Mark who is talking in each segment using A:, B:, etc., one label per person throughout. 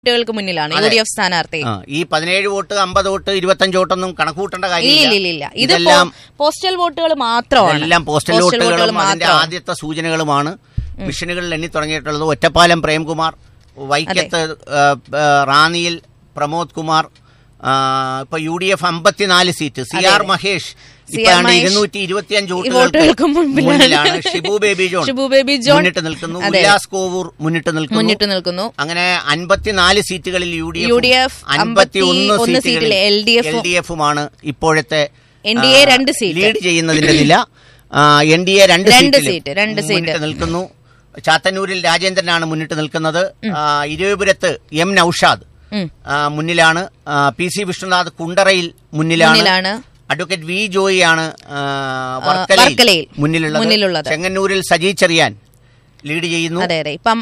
A: വോട്ടുകൾക്ക് മുന്നിലാണ് UDF സ്ഥാനാർത്ഥി.
B: ഈ 17 വോട്ട് 50 വോട്ട് 25 വോട്ടൊന്നും കണക്കൂട്ടേണ്ട
A: കാര്യമില്ല. ഇതെല്ലാം പോസ്റ്റൽ വോട്ടുകൾ മാത്രമാണ്.
B: എല്ലാം പോസ്റ്റൽ വോട്ടുകളും അതിന്റെ ആദ്യത്തെ സൂചനകളുമാണ് മിഷനുകളിൽ എണ്ണി തുടങ്ങിയിട്ടുള്ളത്. ഒറ്റപ്പാലം പ്രേംകുമാർ, വൈക്കത്ത് റാന്നിയിൽ പ്രമോദ് കുമാർ, ഇപ്പൊ UDF 54 സീറ്റ്, CR മഹേഷ് 225 വോട്ടുകൾക്ക് മുന്നിലാണ്. ഷിബു ബേബി ജോൺ മുന്നിട്ട് നിൽക്കുന്നു. ഉല്ലാസ് കോവൂർ മുന്നിട്ട് നിൽക്കുന്നു. അങ്ങനെ 54 സീറ്റുകളിൽ UDF 51 സീറ്റിൽ LDFുമാണ് ഇപ്പോഴത്തെ
A: NDA 2 സീറ്റ്
B: ലീഡ് ചെയ്യുന്നതിന്റെ നില. NDA 2 സീറ്റ് മുന്നിട്ട് നിൽക്കുന്നു. ചാത്തന്നൂരിൽ രാജേന്ദ്രനാണ് മുന്നിട്ട് നിൽക്കുന്നത്. ഇരുപുരത്ത് M നൌഷാദ് മുന്നിലാണ്. PC വിഷ്ണുനാഥ് കുണ്ടറയിൽ മുന്നിലാണ്. അഡ്വക്കേറ്റ് V ജോയിയാണ് വർക്കലയിൽ മുന്നിലുള്ളത്. ചെങ്ങന്നൂരിൽ സജി ചെറിയാൻ ലീഡ് ചെയ്യുന്നു.
A: അതെ, ഇപ്പം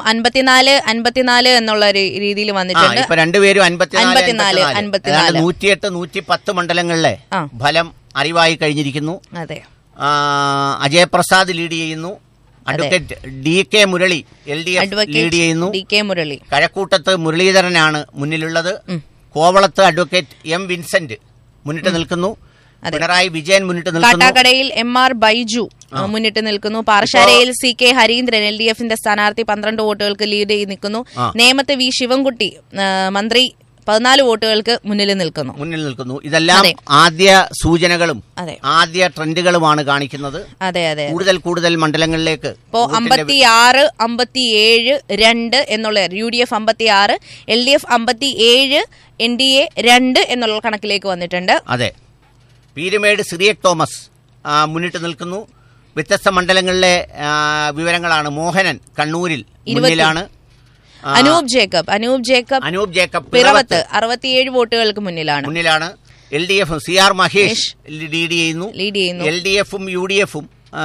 A: 54 എന്നുള്ള രീതിയിൽ വന്നിട്ടുണ്ട്.
B: ഇപ്പൊ രണ്ടുപേരും 54 108 110 മണ്ഡലങ്ങളിലെ ഫലം അറിവായി കഴിഞ്ഞിരിക്കുന്നു.
A: അതെ,
B: അജയപ്രസാദ് ലീഡ് ചെയ്യുന്നു. Advocate DK Murali LDF lead ചെയ്യുന്നു. കഴക്കൂട്ടത്ത് മുരളീധരനാണ് മുന്നിലുള്ളത്. കോവളത്ത് അഡ്വക്കേറ്റ് M വിൻസെന്റ് മുന്നിട്ട് നിൽക്കുന്നു. പിണറായി വിജയൻ മുന്നിട്ട് നിൽക്കുന്നു.
A: കാട്ടാക്കടയിൽ MR ബൈജു മുന്നിട്ട് നിൽക്കുന്നു. പാറശാലയിൽ CK ഹരീന്ദ്രൻ LDFന്റെ സ്ഥാനാർത്ഥി 12 വോട്ടുകൾക്ക് ലീഡ് ചെയ്ത് നിൽക്കുന്നു. നേമത്ത് V ശിവൻകുട്ടി മന്ത്രി 14 വോട്ടുകൾക്ക് മുന്നിൽ നിൽക്കുന്നു.
B: ഇതെല്ലാം ആദ്യ സൂചനകളും ആദ്യ ട്രെൻഡുകളുമാണ് കാണിക്കുന്നത്. കൂടുതൽ മണ്ഡലങ്ങളിലേക്ക്
A: ഇപ്പോ 56, 57, 2 എന്നുള്ള UDF 56, LDF 57, NDA 2 എന്നുള്ള കണക്കിലേക്ക് വന്നിട്ടുണ്ട്.
B: അതെ, പീരുമേട് സിറിയക് തോമസ് മുന്നിട്ട് നിൽക്കുന്നു. വ്യത്യസ്ത മണ്ഡലങ്ങളിലെ വിവരങ്ങളാണ്. മോഹനൻ കണ്ണൂരിൽ മുന്നിലാണ്.
A: അനൂപ് ജേക്കബ് പിറവത്ത് 67 വോട്ടുകൾക്ക് മുന്നിലാണ്.
B: LDF CR മഹേഷ് ലീഡ് ചെയ്യുന്നു. LDFും UDFും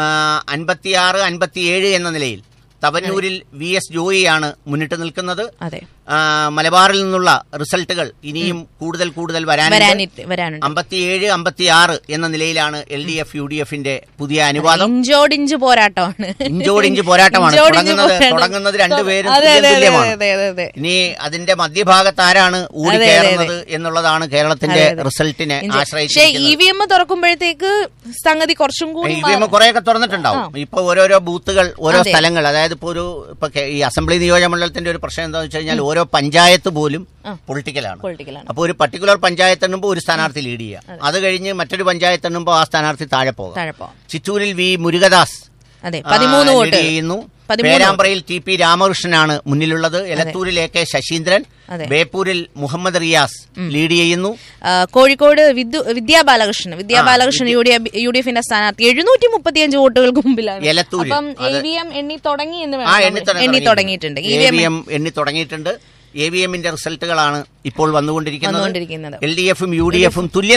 B: 56, 57 എന്ന നിലയിൽ. തവന്നൂരിൽ VS ജോയിയാണ് മുന്നിട്ട് നിൽക്കുന്നത്. മലബാറിൽ നിന്നുള്ള റിസൾട്ടുകൾ ഇനിയും കൂടുതൽ വരാനുണ്ട്. 57, 56 എന്ന നിലയിലാണ് LDF UDFന്റെ പുതിയ അനുപാതം.
A: ഇഞ്ചോടിഞ്ച് പോരാട്ടമാണ്.
B: തുടങ്ങുന്നത് രണ്ടുപേരും തുല്യമാണ്. ഇനി അതിന്റെ മധ്യഭാഗത്ത് ആരാണ് ഊടിക്കയറുന്നത് എന്നുള്ളതാണ് കേരളത്തിന്റെ റിസൾട്ടിനെ ആശ്രയിച്ചിരിക്കുന്നത്.
A: EVM തുറക്കുമ്പോഴത്തേക്ക് സംഗതി കുറച്ചും കൂടി
B: EVM കുറെയൊക്കെ തുറന്നിട്ടുണ്ടാവും. ഇപ്പൊ ഓരോരോ ബൂത്തുകൾ, ഓരോ സ്ഥലങ്ങൾ, അതായത് ഇപ്പൊ ഈ അസംബ്ലി നിയോജകമണ്ഡലത്തിന്റെ ഒരു പ്രശ്നം എന്താണെന്ന് വെച്ച് കഴിഞ്ഞാൽ ഓരോ പഞ്ചായത്ത് പോലും പൊളിറ്റിക്കലാണ്. അപ്പോൾ ഒരു പർട്ടിക്കുലർ പഞ്ചായത്ത് എണ്ണുമ്പോൾ ഒരു സ്ഥാനാർത്ഥി ലീഡ് ചെയ്യുക, അത് കഴിഞ്ഞ് മറ്റൊരു പഞ്ചായത്ത് എണ്ണുമ്പോൾ ആ സ്ഥാനാർത്ഥി താഴെ പോകാം. ചിറ്റൂരിൽ V മുരുകദാസ്
A: 13 വോട്ട്
B: ചെയ്യുന്നു. പേരാമ്പ്രയിൽ TP രാമകൃഷ്ണനാണ് മുന്നിലുള്ളത്. എലത്തൂരിൽ AK ശശീന്ദ്രൻ, ബേപ്പൂരിൽ മുഹമ്മദ് റിയാസ് ലീഡ് ചെയ്യുന്നു.
A: കോഴിക്കോട് വിദ്യാബാലകൃഷ്ണൻ UDFന്റെ സ്ഥാനാർത്ഥി 735 വോട്ടുകൾക്ക് മുമ്പിലാണ്. അപ്പം EVM എണ്ണി തുടങ്ങിയിട്ടുണ്ട്.
B: EVMന്റെ റിസൾട്ടുകളാണ് ഇപ്പോൾ വന്നുകൊണ്ടിരിക്കുന്നത്. LDFും UDFും തുല്യം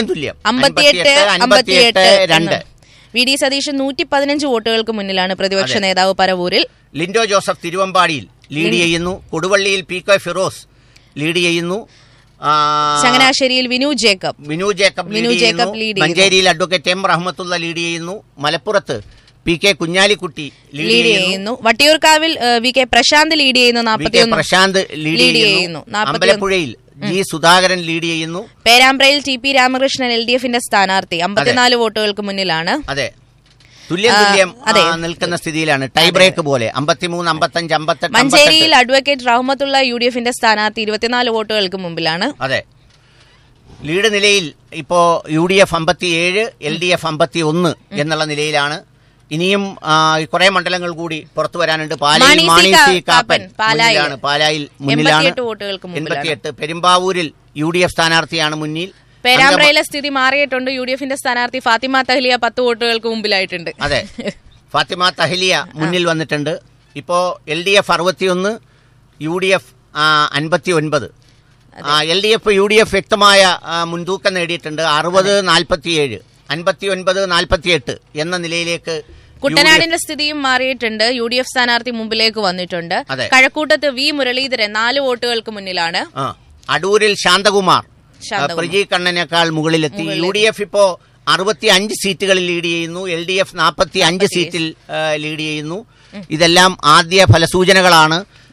B: 58-2.
A: VD സതീശൻ 115 വോട്ടുകൾക്ക് മുന്നിലാണ്. പ്രതിപക്ഷ നേതാവ് പരവൂരിൽ.
B: ലിൻഡോ ജോസഫ് തിരുവമ്പാടിയിൽ ലീഡ് ചെയ്യുന്നു. കൊടുവള്ളിയിൽ PK ഫിറോസ് ലീഡ് ചെയ്യുന്നു.
A: ചങ്ങനാശ്ശേരിയിൽ വിനു ജേക്കബ് ലീഡ് ചെയ്യുന്നു.
B: മഞ്ചേരിയിൽ അഡ്വക്കേറ്റ് M റഹ്മത്തുള്ള ലീഡ് ചെയ്യുന്നു. മലപ്പുറത്ത് PK കുഞ്ഞാലിക്കുട്ടി ലീഡ് ചെയ്യുന്നു.
A: വട്ടിയൂർക്കാവിൽ VK പ്രശാന്ത് ലീഡ് ചെയ്യുന്നു. 41
B: ലീഡ് ചെയ്യുന്നു. അമ്പലപ്പുഴയിൽ G സുധാകരൻ ലീഡ് ചെയ്യുന്നു.
A: പേരാമ്പ്രയിൽ TP രാമകൃഷ്ണൻ LDFന്റെ സ്ഥാനാർത്ഥി 54 വോട്ടുകൾക്ക് മുന്നിലാണ്.
B: അതെ, തുല്യം നിൽക്കുന്ന സ്ഥിതിയിലാണ്. ടൈ ബ്രേക്ക് പോലെ 53, 55, 58.
A: മഞ്ചേരിയിൽ അഡ്വക്കേറ്റ് റഹ്മത്തുള്ള UDFന്റെ സ്ഥാനാർത്ഥി 24 വോട്ടുകൾക്ക് മുമ്പിലാണ്.
B: അതെ, ലീഡ് നിലയിൽ ഇപ്പോ UDF 57, LDF 51 എന്നുള്ള നിലയിലാണ്. ഇനിയും കുറെ മണ്ഡലങ്ങൾ കൂടി പുറത്തു വരാനുണ്ട്. പാലായിൽ മാണി സി കാപ്പൻ പാലായിൽ മുന്നിലാണ് 88. പെരുമ്പാവൂരിൽ UDF സ്ഥാനാർത്ഥിയാണ് മുന്നിൽ.
A: പേരാമ്പ്രയിലെ സ്ഥിതി മാറിയിട്ടുണ്ട്. UDFന്റെ സ്ഥാനാർത്ഥി ഫാത്തിമ തഹ്ലിയ 10 വോട്ടുകൾക്ക് മുമ്പിലായിട്ടുണ്ട്.
B: അതെ, ഫാത്തിമ തഹ്ലിയ മുന്നിൽ വന്നിട്ടുണ്ട്. ഇപ്പോ LDF 61, UDF 59. LDF UDF വ്യക്തമായ മുൻതൂക്കം നേടിയിട്ടുണ്ട്. 60-47, 59-48 എന്ന നിലയിലേക്ക്.
A: കുട്ടനാടിന്റെ സ്ഥിതിയും മാറിയിട്ടുണ്ട്. UDF സ്ഥാനാർത്ഥി മുമ്പിലേക്ക് വന്നിട്ടുണ്ട്. കഴക്കൂട്ടത്ത് V മുരളീധരൻ 4 വോട്ടുകൾക്ക് മുന്നിലാണ്.
B: അടൂരിൽ ശാന്തകുമാർ പ്രജി കണ്ണനേക്കാൾ മുകളിലെത്തി. UDF ഇപ്പോ 65 സീറ്റുകളിൽ ലീഡ് ചെയ്യുന്നു. LDF 45 സീറ്റിൽ ലീഡ് ചെയ്യുന്നു. ഇതെല്ലാം ആദ്യ ഫലസൂചനകളാണ്.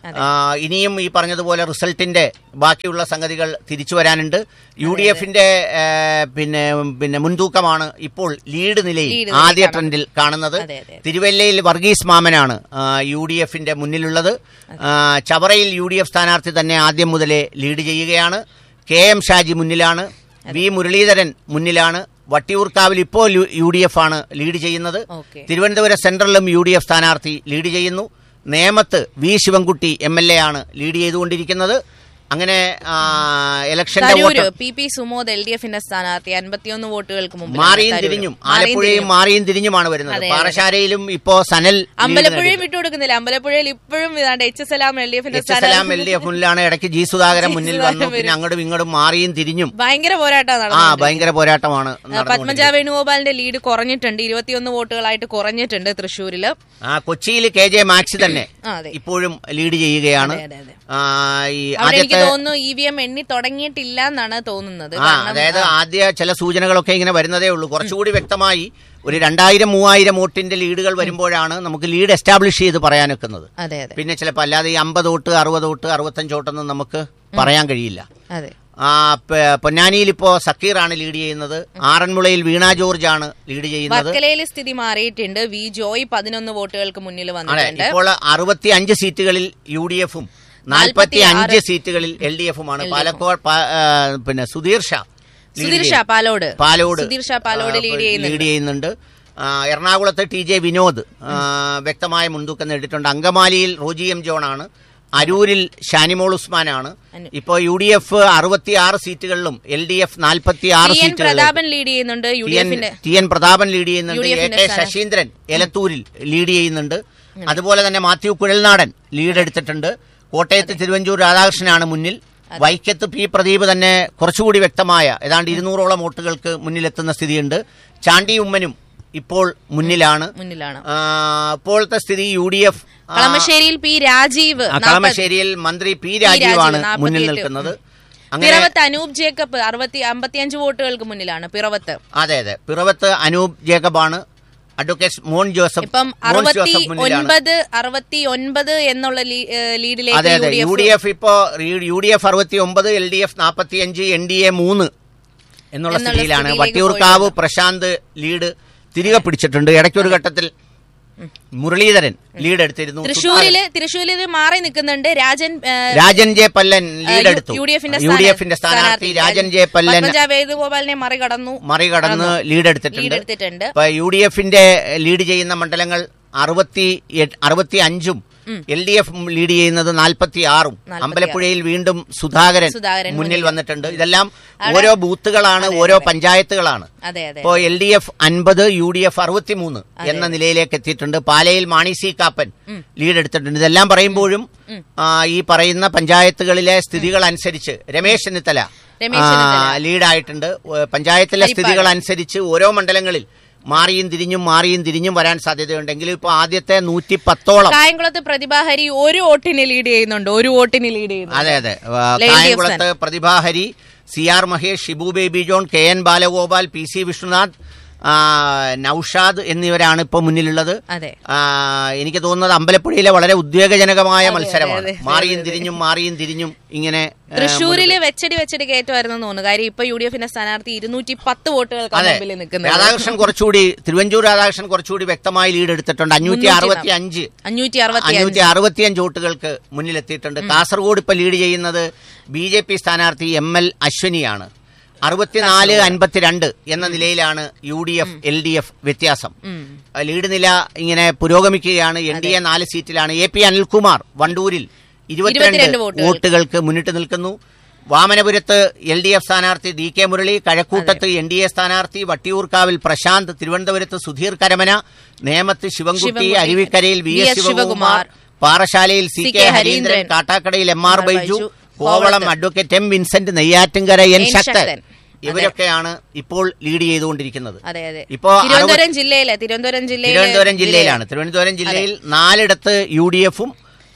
B: ഇനിയും ഈ പറഞ്ഞതുപോലെ റിസൾട്ടിന്റെ ബാക്കിയുള്ള സംഗതികൾ തിരിച്ചു വരാനുണ്ട്. UDFന്റെ പിന്നെ മുൻതൂക്കമാണ് ഇപ്പോൾ ലീഡ് നിലയിൽ ആദ്യ ട്രെൻഡിൽ കാണുന്നത്. തിരുവല്ലയിൽ വർഗീസ് മാമനാണ് UDFന്റെ മുന്നിലുള്ളത്. ചവറയിൽ UDF സ്ഥാനാർത്ഥി തന്നെ ആദ്യം മുതലേ ലീഡ് ചെയ്യുകയാണ്. KM ഷാജി മുന്നിലാണ്. V മുരളീധരൻ മുന്നിലാണ്. വട്ടിയൂർക്കാവിൽ ഇപ്പോൾ UDF ആണ് ലീഡ് ചെയ്യുന്നത്. തിരുവനന്തപുരം സെൻട്രലിലും UDF സ്ഥാനാർത്ഥി ലീഡ് ചെയ്യുന്നു. നേമത്ത് V ശിവൻകുട്ടി MLA ആണ് ലീഡ് ചെയ്തുകൊണ്ടിരിക്കുന്നത്. അങ്ങനെ ഇലക്ഷന്റെ
A: PP സുമോദ് LDFന്റെ സ്ഥാനാർത്ഥി 51 വോട്ടുകൾക്ക് മുമ്പ്
B: മാറിയും തിരിഞ്ഞും, ആലപ്പുഴയും മാറിയും തിരിഞ്ഞുമാണ് വരുന്നത്. പാറശാലയിലും ഇപ്പോ സനൽ,
A: അമ്പലപ്പുഴയും വിട്ടുകൊടുക്കുന്നില്ല. അമ്പലപ്പുഴയിൽ ഇപ്പോഴും HSLAM
B: LDF മുന്നിലാണ്. ഇടയ്ക്ക് G സുധാകരൻ മുന്നിൽ വന്നു. പിന്നെ അങ്ങോട്ടും ഇങ്ങോട്ടും മാറിയും തിരിഞ്ഞും
A: ഭയങ്കര പോരാട്ടമാണ്.
B: ഭയങ്കര പോരാട്ടമാണ്.
A: പത്മജ വേണുഗോപാലിന്റെ ലീഡ് കുറഞ്ഞിട്ടുണ്ട്, 21 വോട്ടുകളായിട്ട് കുറഞ്ഞിട്ടുണ്ട് തൃശ്ശൂരില്.
B: കൊച്ചിയിൽ KJ മാക്സി തന്നെ ഇപ്പോഴും ലീഡ് ചെയ്യുകയാണ്.
A: എനിക്ക് തോന്നുന്നു EVM എണ്ണി തുടങ്ങിയിട്ടില്ല എന്നാണ് തോന്നുന്നത്.
B: അതായത് ആദ്യ ചില സൂചനകളൊക്കെ ഇങ്ങനെ വരുന്നതേ ഉള്ളൂ. കുറച്ചുകൂടി വ്യക്തമായി ഒരു 2000-3000 വോട്ടിന്റെ ലീഡുകൾ വരുമ്പോഴാണ് നമുക്ക് ലീഡ് എസ്റ്റാബ്ലിഷ് ചെയ്ത് പറയാനൊക്കുന്നത്. പിന്നെ ചിലപ്പോൾ അല്ലാതെ ഈ 50 വോട്ട് 60 വോട്ട് 65 വോട്ടൊന്നും നമുക്ക് പറയാൻ കഴിയില്ല. പൊന്നാനിയിൽ ഇപ്പോ സക്കീറാണ് ലീഡ് ചെയ്യുന്നത്. ആറന്മുളയിൽ വീണ ജോർജ് ആണ് ലീഡ് ചെയ്യുന്നത്.
A: വർക്കലയിൽ സ്ഥിതി മാറിയിട്ടുണ്ട്. V ജോയ് 11 വോട്ടുകൾക്ക് മുന്നിൽ വന്നിട്ടുണ്ട്.
B: ഇപ്പോൾ 65 സീറ്റുകളിൽ UDFും 45 സീറ്റുകളിൽ LDFുമാണ്. പാലക്കാട് പിന്നെ സുധീർ ഷാ പാലോട് ലീഡ് ചെയ്യുന്നുണ്ട്. എറണാകുളത്ത് TJ വിനോദ് വ്യക്തമായ മുൻതൂക്കം നേടിയിട്ടുണ്ട്. അങ്കമാലിയിൽ റോജി M ജോൺ ആണ്. അരൂരിൽ ഷാനിമോൾ ഉസ്മാനാണ്. ഇപ്പോ UDF 66 സീറ്റുകളിലും LDF 46 സീറ്റുകളിലും
A: ലീഡ് ചെയ്യുന്നുണ്ട്.
B: TN പ്രതാപൻ ലീഡ് ചെയ്യുന്നുണ്ട്. AK ശശീന്ദ്രൻ എലത്തൂരിൽ ലീഡ് ചെയ്യുന്നുണ്ട്. അതുപോലെ തന്നെ മാത്യു കുഴൽനാടൻ ലീഡ് എടുത്തിട്ടുണ്ട്. കോട്ടയത്ത് തിരുവഞ്ചൂർ രാധാകൃഷ്ണനാണ് മുന്നിൽ. വൈക്കത്ത് P പ്രദീപ് തന്നെ കുറച്ചുകൂടി വ്യക്തമായ ഏതാണ്ട് 200ഓളം വോട്ടുകൾക്ക് മുന്നിലെത്തുന്ന സ്ഥിതിയുണ്ട്. ചാണ്ടി ഉമ്മനും ഇപ്പോൾ മുന്നിലാണ്. ഇപ്പോഴത്തെ സ്ഥിതി UDF
A: കളമശ്ശേരിയിൽ P രാജീവ്,
B: കളമശ്ശേരിയിൽ മന്ത്രി P രാജീവാണ് മുന്നിൽ നിൽക്കുന്നത്.
A: പിറവത്ത് അനൂപ് ജേക്കബ് 55 വോട്ടുകൾക്ക് മുന്നിലാണ്.
B: അതെ പിറവത്ത് അനൂപ് ജേക്കബാണ്. അഡ്വക്കേറ്റ് മോൻ ജോസഫ്
A: ഇപ്പം 69 എന്നുള്ള ലീഡിലേക്ക്
B: UDF ഇപ്പോ UDF 69, LDF 45, NDA 3 എന്നുള്ള സ്ഥിതിയിലാണ്. വട്ടിയൂർക്കാവ് പ്രശാന്ത് ലീഡ് തിരികെ പിടിച്ചിട്ടുണ്ട്. ഇടയ്ക്കൊരു ഘട്ടത്തിൽ മുരളീധരൻ ലീഡ് എടുത്തിരുന്നു.
A: തൃശ്ശൂരിൽ മാറി നിൽക്കുന്നുണ്ട്.
B: രാജൻ ജെ പല്ലൻ ലീഡ് എടുത്തു. UDFന്റെ സ്ഥാനാർത്ഥി രാജൻ ജെ പല്ലൻ
A: വേണുഗോപാലിനെ
B: മറികടന്ന് ലീഡ് എടുത്തിട്ടുണ്ട്. UDFന്റെ ലീഡ് ചെയ്യുന്ന മണ്ഡലങ്ങൾ 65ഉം LDF ലീഡ് ചെയ്യുന്നത് 46ഉം. അമ്പലപ്പുഴയിൽ വീണ്ടും സുധാകരൻ മുന്നിൽ വന്നിട്ടുണ്ട്. ഇതെല്ലാം ഓരോ ബൂത്തുകളാണ്, ഓരോ പഞ്ചായത്തുകളാണ്. ഇപ്പോ LDF 50, UDF 63 എന്ന നിലയിലേക്ക് എത്തിയിട്ടുണ്ട്. പാലയിൽ മാണി സി കാപ്പൻ ലീഡ് എടുത്തിട്ടുണ്ട്. ഇതെല്ലാം പറയുമ്പോഴും ഈ പറയുന്ന പഞ്ചായത്തുകളിലെ സ്ഥിതികൾ അനുസരിച്ച് രമേശ് ചെന്നിത്തല ലീഡായിട്ടുണ്ട്. പഞ്ചായത്തിലെ സ്ഥിതികൾ അനുസരിച്ച് ഓരോ മണ്ഡലങ്ങളിൽ മാറിയും തിരിഞ്ഞും വരാൻ സാധ്യതയുണ്ടെങ്കിലും ഇപ്പൊ ആദ്യത്തെ 110ഓളം
A: കായംകുളത്ത് പ്രതിഭാഹരി ഒരു വോട്ടിന് ലീഡ് ചെയ്യുന്നുണ്ട്.
B: അതെ കായംകുളത്ത് Prathibha Hari, CR Mahesh, Shibu baby John, KN Balagopal, PC Vishnunath, Naushad എന്നിവരാണ് ഇപ്പൊ മുന്നിലുള്ളത്. എനിക്ക് തോന്നുന്നത് അമ്പലപ്പുഴയിലെ വളരെ ഉദ്വേഗജനകമായ മത്സരമാണ്. മാറിയും തിരിഞ്ഞും ഇങ്ങനെ.
A: തൃശ്ശൂരില് വെച്ചടി കയറ്റുമായിരുന്നു തോന്നുന്നു. കാര്യം ഇപ്പൊ UDFന്റെ സ്ഥാനാർത്ഥി 210 വോട്ടുകൾക്ക് മുമ്പിൽ നിൽക്കുന്നത്.
B: തിരുവഞ്ചൂർ രാധാകൃഷ്ണൻ കുറച്ചുകൂടി വ്യക്തമായി ലീഡ് എടുത്തിട്ടുണ്ട്. 565 വോട്ടുകൾക്ക് മുന്നിലെത്തിയിട്ടുണ്ട്. കാസർഗോഡ് ഇപ്പൊ ലീഡ് ചെയ്യുന്നത് BJP സ്ഥാനാർത്ഥി ML അശ്വനിയാണ്. 64-52 എന്ന നിലയിലാണ് UDF LDF വ്യത്യാസം. ലീഡ് നില ഇങ്ങനെ പുരോഗമിക്കുകയാണ്. NDA 4 സീറ്റിലാണ്. AP അനിൽകുമാർ വണ്ടൂരിൽ 22 വോട്ടുകൾക്ക് മുന്നിട്ട് നിൽക്കുന്നു. വാമനപുരത്ത് LDF സ്ഥാനാർത്ഥി DK മുരളി, കഴക്കൂട്ടത്ത് NDA സ്ഥാനാർത്ഥി, വട്ടിയൂർക്കാവിൽ പ്രശാന്ത്, തിരുവനന്തപുരത്ത് സുധീർ കരമന, നേമത്ത് Sivankutty, അരുവിക്കരയിൽ VS Shivakumar, പാറശാലയിൽ CK Harindran, കാട്ടാക്കടയിൽ MR Baiju, Kovalam advocate M Vincent, Neyyattinkara N ശക്തൻ ഇവരൊക്കെയാണ് ഇപ്പോൾ ലീഡ് ചെയ്തുകൊണ്ടിരിക്കുന്നത്. ഇപ്പോ തിരുവനന്തപുരം ജില്ലയിലാണ്. തിരുവനന്തപുരം ജില്ലയിൽ 4 UDFും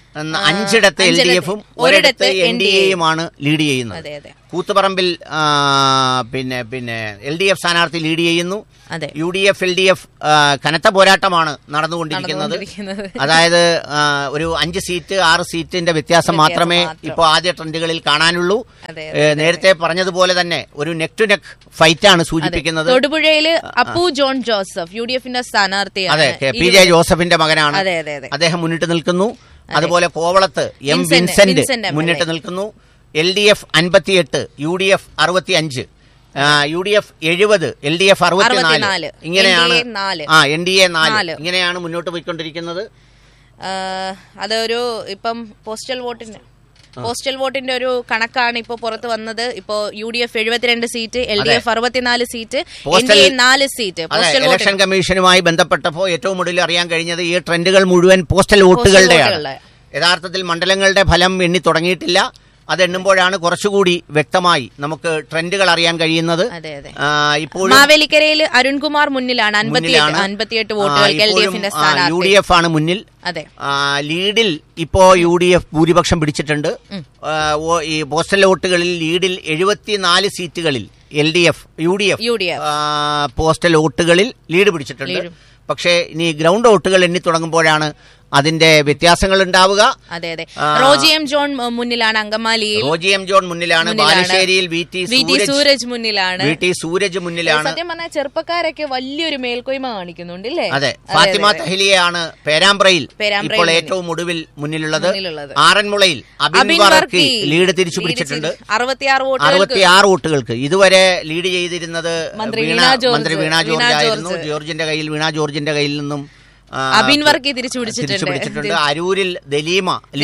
B: 5ഇടത്ത് LDF-ഉം ഒരിടത്ത് NDA-യുമാണ് ലീഡ് ചെയ്യുന്നത്. കൂത്തുപറമ്പിൽ പിന്നെ LDF സ്ഥാനാർത്ഥി ലീഡ് ചെയ്യുന്നു. UDF LDF കനത്ത പോരാട്ടമാണ് നടന്നുകൊണ്ടിരിക്കുന്നത്. അതായത് ഒരു 5 സീറ്റ് 6 സീറ്റിന്റെ വ്യത്യാസം മാത്രമേ ഇപ്പോൾ ആദ്യ ട്രെൻഡുകളിൽ കാണാനുള്ളൂ. നേരത്തെ പറഞ്ഞതുപോലെ തന്നെ ഒരു നെക്ക് ടു നെക്ക് ഫൈറ്റാണ് സൂചിപ്പിക്കുന്നത്.
A: തൊടുപുഴയില് അപ്പു ജോൺ ജോസഫ് UDF-ന്റെ സ്ഥാനാർത്ഥിയാണ്.
B: അതെ, PJ ജോസഫിന്റെ മകനാണ്. അദ്ദേഹം മുന്നിട്ട് നിൽക്കുന്നു. അതുപോലെ കോവളത്ത് M വിൻസെന്റ് മുന്നിട്ട് നിൽക്കുന്നു. LDF 58, UDF 65, UDF 70, LDF 64. ഇങ്ങനെയാണ് NDA 4 ഇങ്ങനെയാണ് മുന്നോട്ട് പോയിക്കൊണ്ടിരിക്കുന്നത്.
A: അതൊരു ഇപ്പം പോസ്റ്റൽ വോട്ടിന്റെ ഒരു കണക്കാണ് ഇപ്പൊ പുറത്ത് വന്നത്. ഇപ്പോ UDF 72 seat, LDF 64 seat, NDA 4 seat.
B: Election കമ്മീഷനുമായി ബന്ധപ്പെട്ടപ്പോൾ ഏറ്റവും ഒടുവിൽ അറിയാൻ കഴിഞ്ഞത് ഈ ട്രെൻഡുകൾ മുഴുവൻ പോസ്റ്റൽ വോട്ടുകളുടെയാണ്. യഥാർത്ഥത്തിൽ മണ്ഡലങ്ങളുടെ ഫലം എണ്ണി തുടങ്ങിയിട്ടില്ല. അതെണ്ണുമ്പോഴാണ് കുറച്ചുകൂടി വ്യക്തമായി നമുക്ക് ട്രെൻഡുകൾ അറിയാൻ കഴിയുന്നത്.
A: ഇപ്പോൾ മാവേലിക്കരയിൽ അരുൺകുമാർ മുന്നിലാണ് 58 വോട്ടുകൾക്ക് LDF-ന്റെ സ്ഥാനാർത്ഥി.
B: UDF ആണ് മുന്നിൽ. ലീഡിൽ ഇപ്പോ UDF ഭൂരിപക്ഷം പിടിച്ചിട്ടുണ്ട്. ഈ പോസ്റ്റൽ വോട്ടുകളിൽ ലീഡിൽ 74 സീറ്റുകളിൽ UDF പോസ്റ്റൽ വോട്ടുകളിൽ ലീഡ് പിടിച്ചിട്ടുണ്ട്. പക്ഷേ ഇനി ഗ്രൗണ്ട് വോട്ടുകൾ എണ്ണി തുടങ്ങുമ്പോഴാണ് അതിന്റെ വ്യത്യാസങ്ങൾ ഉണ്ടാവുക.
A: റോജി എം ജോൺ മുന്നിലാണ് അങ്കമാലിയിൽ.
B: ബാലുശ്ശേരിയിൽ VT
A: സൂരജ് മുന്നിലാണ്.
B: സത്യം
A: പറഞ്ഞാൽ ചെറുപ്പക്കാരൊക്കെ വലിയൊരു മേൽക്കോയ്മ കാണിക്കുന്നുണ്ട്.
B: അതെ, ഫാത്തിമ തഹ്ലിയയാണ് പേരാമ്പ്രയിൽ ഇപ്പോൾ ഏറ്റവും ഒടുവിൽ മുന്നിലുള്ളത്. ആറന്മുളയിൽ അബിൻ വർക്കി ലീഡ് തിരിച്ചു പിടിച്ചിട്ടുണ്ട് 66 വോട്ടുകൾക്ക്. ഇതുവരെ ലീഡ് ചെയ്തിരുന്നത് മന്ത്രി വീണ ജോർജ് ആയിരുന്നു. വീണ ജോർജിന്റെ കയ്യിൽ നിന്നും
A: അബിൻ വർക്കി തിരിച്ചു പിടിച്ചിട്ടുണ്ട്.
B: അരൂരിൽ ദലീമ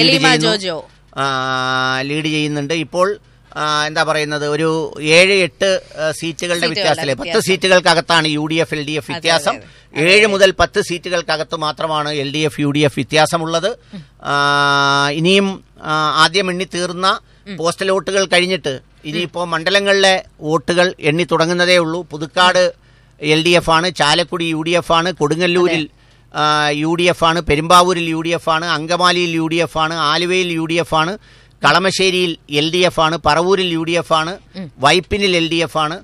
B: ലീഡ് ചെയ്യുന്നുണ്ട്. ഇപ്പോൾ എന്താ പറയുന്നത്, ഒരു 7-8 സീറ്റുകളുടെ വ്യത്യാസത്തിലെ 10 സീറ്റുകൾക്കകത്താണ് UDF LDF വ്യത്യാസം. 7 മുതൽ 10 സീറ്റുകൾക്കകത്ത് മാത്രമാണ് LDF UDF വ്യത്യാസമുള്ളത്. ഇനിയും ആദ്യം എണ്ണി തീർന്ന പോസ്റ്റൽ വോട്ടുകൾ കഴിഞ്ഞിട്ട് ഇനിയിപ്പോ മണ്ഡലങ്ങളിലെ വോട്ടുകൾ എണ്ണി തുടങ്ങുന്നതേ ഉള്ളൂ. പുതുക്കാട് LDF ആണ്, ചാലക്കുടി UDF ആണ്, കൊടുങ്ങല്ലൂരിൽ UDF ആണ്, പെരുമ്പാവൂരിൽ UDF ആണ്, അങ്കമാലിയിൽ UDF ആണ്, ആലുവയിൽ UDF ആണ്, കളമശ്ശേരിയിൽ LDF ആണ്, പറവൂരിൽ UDF ആണ്, വൈപ്പിനിൽ LDF ആണ്.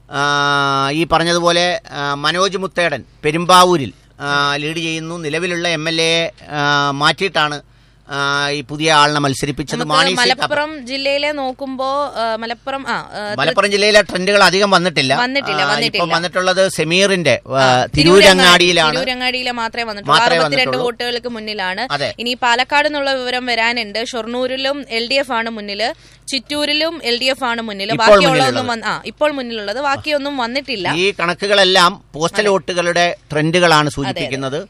B: ഈ പറഞ്ഞതുപോലെ മനോജ് മുത്തേടൻ പെരുമ്പാവൂരിൽ ലീഡ് ചെയ്യുന്നു. നിലവിലുള്ള MLA മാറ്റിയിട്ടാണ് ഈ പുതിയ ആളിനെ മത്സരിപ്പിച്ചത്.
A: മലപ്പുറം ജില്ലയിലെ നോക്കുമ്പോ
B: മലപ്പുറം ജില്ലയിലെ ട്രെൻഡുകൾ അധികം വന്നിട്ടില്ല. ഇപ്പം വന്നിട്ടുള്ളത് സെമീറിന്റെ തിരൂരങ്ങാടിയിലെ മാത്രമേ വന്നിട്ടുള്ളൂ. 62
A: വോട്ടുകൾക്ക് മുന്നിലാണ്. ഇനി പാലക്കാട് നിന്നുള്ള വിവരം വരാനുണ്ട്. ഷൊർണൂരിലും LDF ആണ് മുന്നില്, ചിറ്റൂരിലും LDF ആണ് മുന്നിൽ. ബാക്കിയുള്ളതൊന്നും ഇപ്പോൾ മുന്നിലുള്ളത്, ബാക്കിയൊന്നും വന്നിട്ടില്ല.
B: ഈ കണക്കുകളെല്ലാം പോസ്റ്റൽ വോട്ടുകളുടെ ട്രെൻഡുകളാണ് സൂചിപ്പിക്കുന്നത്.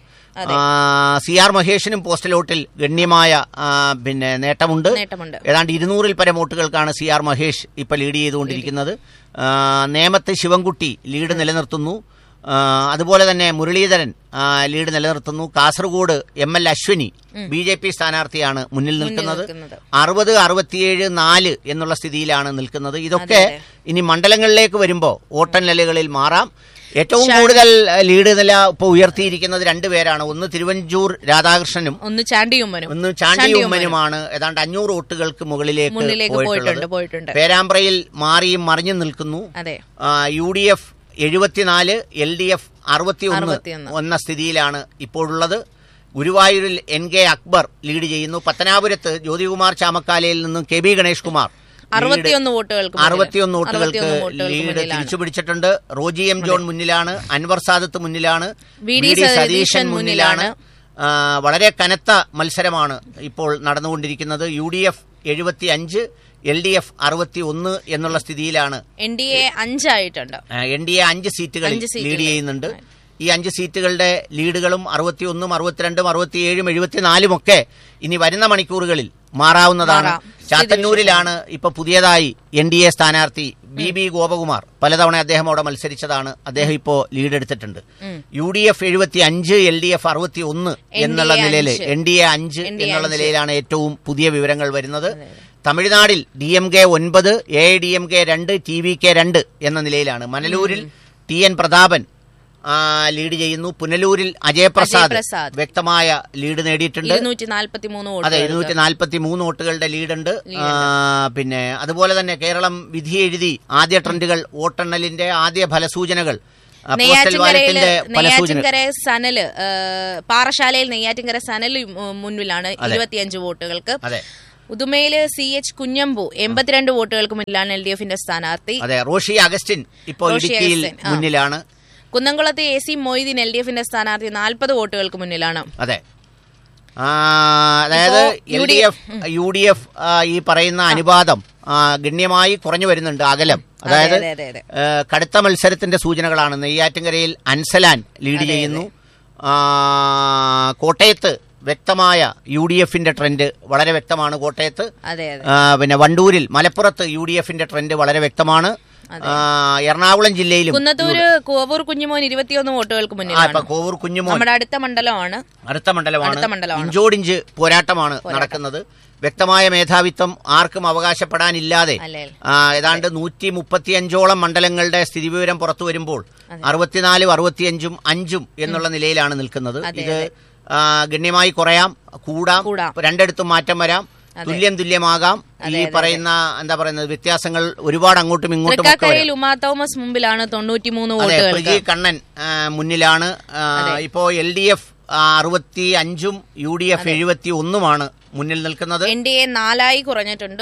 B: CR മഹേഷിനും പോസ്റ്റൽ വോട്ടിൽ ഗണ്യമായ നേട്ടമുണ്ട്. ഏതാണ്ട് 200-ൽ പരം വോട്ടുകൾക്കാണ് CR മഹേഷ് ഇപ്പൊ ലീഡ് ചെയ്തുകൊണ്ടിരിക്കുന്നത്. നേമത്ത് ശിവൻകുട്ടി ലീഡ് നിലനിർത്തുന്നു. അതുപോലെ തന്നെ മുരളീധരൻ ലീഡ് നിലനിർത്തുന്നു. കാസർഗോഡ് ML അശ്വിനി BJP സ്ഥാനാർത്ഥിയാണ് മുന്നിൽ നിൽക്കുന്നത്. 60, 67, 4 എന്നുള്ള സ്ഥിതിയിലാണ് നിൽക്കുന്നത്. ഇതൊക്കെ ഇനി മണ്ഡലങ്ങളിലേക്ക് വരുമ്പോൾ വോട്ടെണ്ണലുകളിൽ മാറാം. ഏറ്റവും കൂടുതൽ ലീഡ് നില ഇപ്പോൾ ഉയർത്തിയിരിക്കുന്നത് 2 പേരാണ്. ഒന്ന് തിരുവഞ്ചൂർ രാധാകൃഷ്ണനും ഒന്ന് ചാണ്ടിയുമ്മനുമാണ്. ഏതാണ്ട് 500 വോട്ടുകൾക്ക് മുകളിലേക്ക് പോയിട്ടുണ്ട്. പേരാമ്പ്രയിൽ മാറിയും മറിഞ്ഞും നിൽക്കുന്നു. UDF 74, LDF 61 എന്ന സ്ഥിതിയിലാണ് ഇപ്പോഴുള്ളത്. ഗുരുവായൂരിൽ NK അക്ബർ ലീഡ് ചെയ്യുന്നു. പത്തനാപുരത്ത് ജ്യോതികുമാർ ചാമക്കാലയിൽ നിന്നും KB ഗണേഷ് കുമാർ
A: 61 വോട്ടുകൾക്ക്
B: ലീഡ് തിരിച്ചു പിടിച്ചിട്ടുണ്ട്. റോജി എം ജോൺ മുന്നിലാണ്. അൻവർ സാദത്ത് മുന്നിലാണ്. VD സതീശൻ മുന്നിലാണ്. വളരെ കനത്ത മത്സരമാണ് ഇപ്പോൾ നടന്നുകൊണ്ടിരിക്കുന്നത്. UDF 75, LDF 61 എന്നുള്ള സ്ഥിതിയിലാണ്.
A: NDA 5 ആയിട്ടുണ്ട്.
B: NDA 5 സീറ്റുകൾ ലീഡ് ചെയ്യുന്നുണ്ട്. ഈ 5 സീറ്റുകളുടെ ലീഡുകളും 61, 62, 67, 74 ഒക്കെ ഇനി വരുന്ന മണിക്കൂറുകളിൽ മാറാവുന്നതാണ്. ചാത്തന്നൂരിലാണ് ഇപ്പൊ പുതിയതായി NDA സ്ഥാനാർത്ഥി BB ഗോപകുമാർ. പലതവണ അദ്ദേഹം അവിടെ മത്സരിച്ചതാണ്. അദ്ദേഹം ഇപ്പോ ലീഡ് എടുത്തിട്ടുണ്ട്. UDF 75, LDF 61 എന്നുള്ള നിലയിൽ, NDA 5 എന്നുള്ള നിലയിലാണ് ഏറ്റവും പുതിയ വിവരങ്ങൾ വരുന്നത്. തമിഴ്നാടിൽ DMK 9, AIDMK 2, TVK 2 എന്ന നിലയിലാണ്. മനലൂരിൽ TN പ്രതാപൻ ലീഡ് ചെയ്യുന്നു. പുനലൂരിൽ അജയപ്രസാദ് വ്യക്തമായ ലീഡ് നേടിയിട്ടുണ്ട്. 243 വോട്ടുകളുടെ ലീഡുണ്ട്. പിന്നെ അതുപോലെ തന്നെ കേരളം വിധി എഴുതി ആദ്യ ട്രെൻഡുകൾ, വോട്ടെണ്ണലിന്റെ ആദ്യ ഫലസൂചനകൾ,
A: നെയ്യാറ്റിൻകര സനല്, പാറശാലയിൽ നെയ്യാറ്റിൻകര സനല് മുന്നിലാണ് 25 വോട്ടുകൾക്ക്. ഉദുമയില് CH കുഞ്ഞമ്പു 82 വോട്ടുകൾക്ക് മുന്നിലാണ് LDFന്റെ സ്ഥാനാർത്ഥി.
B: റോഷി അഗസ്റ്റിൻ ഇപ്പോൾ ഇടുക്കിയിൽ മുന്നിലാണ്.
A: കുന്നംകുളത്ത് AC മൊയ്തീൻ LDFന്റെ സ്ഥാനാർത്ഥി 40 വോട്ടുകൾക്ക് മുന്നിലാണ്.
B: അതായത് UDF ഈ പറയുന്ന അനുപാതം ഗണ്യമായി കുറഞ്ഞു വരുന്നുണ്ട്, അകലം. അതായത് കടുത്ത മത്സരത്തിന്റെ സൂചനകളാണ്. നെയ്യാറ്റിൻകരയിൽ അൻസലാൻ ലീഡ് ചെയ്യുന്നു. കോട്ടയത്ത് വ്യക്തമായ UDFന്റെ ട്രെൻഡ് വളരെ വ്യക്തമാണ്. കോട്ടയത്ത് പിന്നെ വണ്ടൂരിൽ, മലപ്പുറത്ത് UDFന്റെ ട്രെൻഡ് വളരെ വ്യക്തമാണ്. എറണാകുളം ജില്ലയിലും
A: കോവൂർ കുഞ്ഞുമോൻ 21 വോട്ടുകൾക്ക് മുന്നിലാണ്.
B: കോവൂർ കുഞ്ഞുമോൻ
A: നമ്മുടെ അടുത്ത മണ്ഡലമാണ്.
B: ഇഞ്ചോടിഞ്ച് പോരാട്ടമാണ് നടക്കുന്നത്. വ്യക്തമായ മേധാവിത്വം ആർക്കും അവകാശപ്പെടാനില്ലാതെ ഏതാണ്ട് 135ഓളം മണ്ഡലങ്ങളുടെ സ്ഥിതിവിവരം പുറത്തു വരുമ്പോൾ 64, 65, 5 എന്നുള്ള നിലയിലാണ് നിൽക്കുന്നത്. ഇത് ഗണ്യമായി കുറയാം, കൂടാം, രണ്ടിടത്തും മാറ്റം വരാം, തുല്യമാകാം. ഈ പറയുന്ന എന്താ പറയുന്നത് വ്യത്യാസങ്ങൾ ഒരുപാട് അങ്ങോട്ടും ഇങ്ങോട്ടും.
A: ഉമാ തോമസ് മുമ്പിലാണ് 93 വോട്ടുകൾ.
B: പ്രജി കണ്ണൻ മുന്നിലാണ്. ഇപ്പോ LDF 65ഉം UDF 71ഉമാണ് മുന്നിൽ നിൽക്കുന്നത്.
A: NDA 4 കുറഞ്ഞിട്ടുണ്ട്.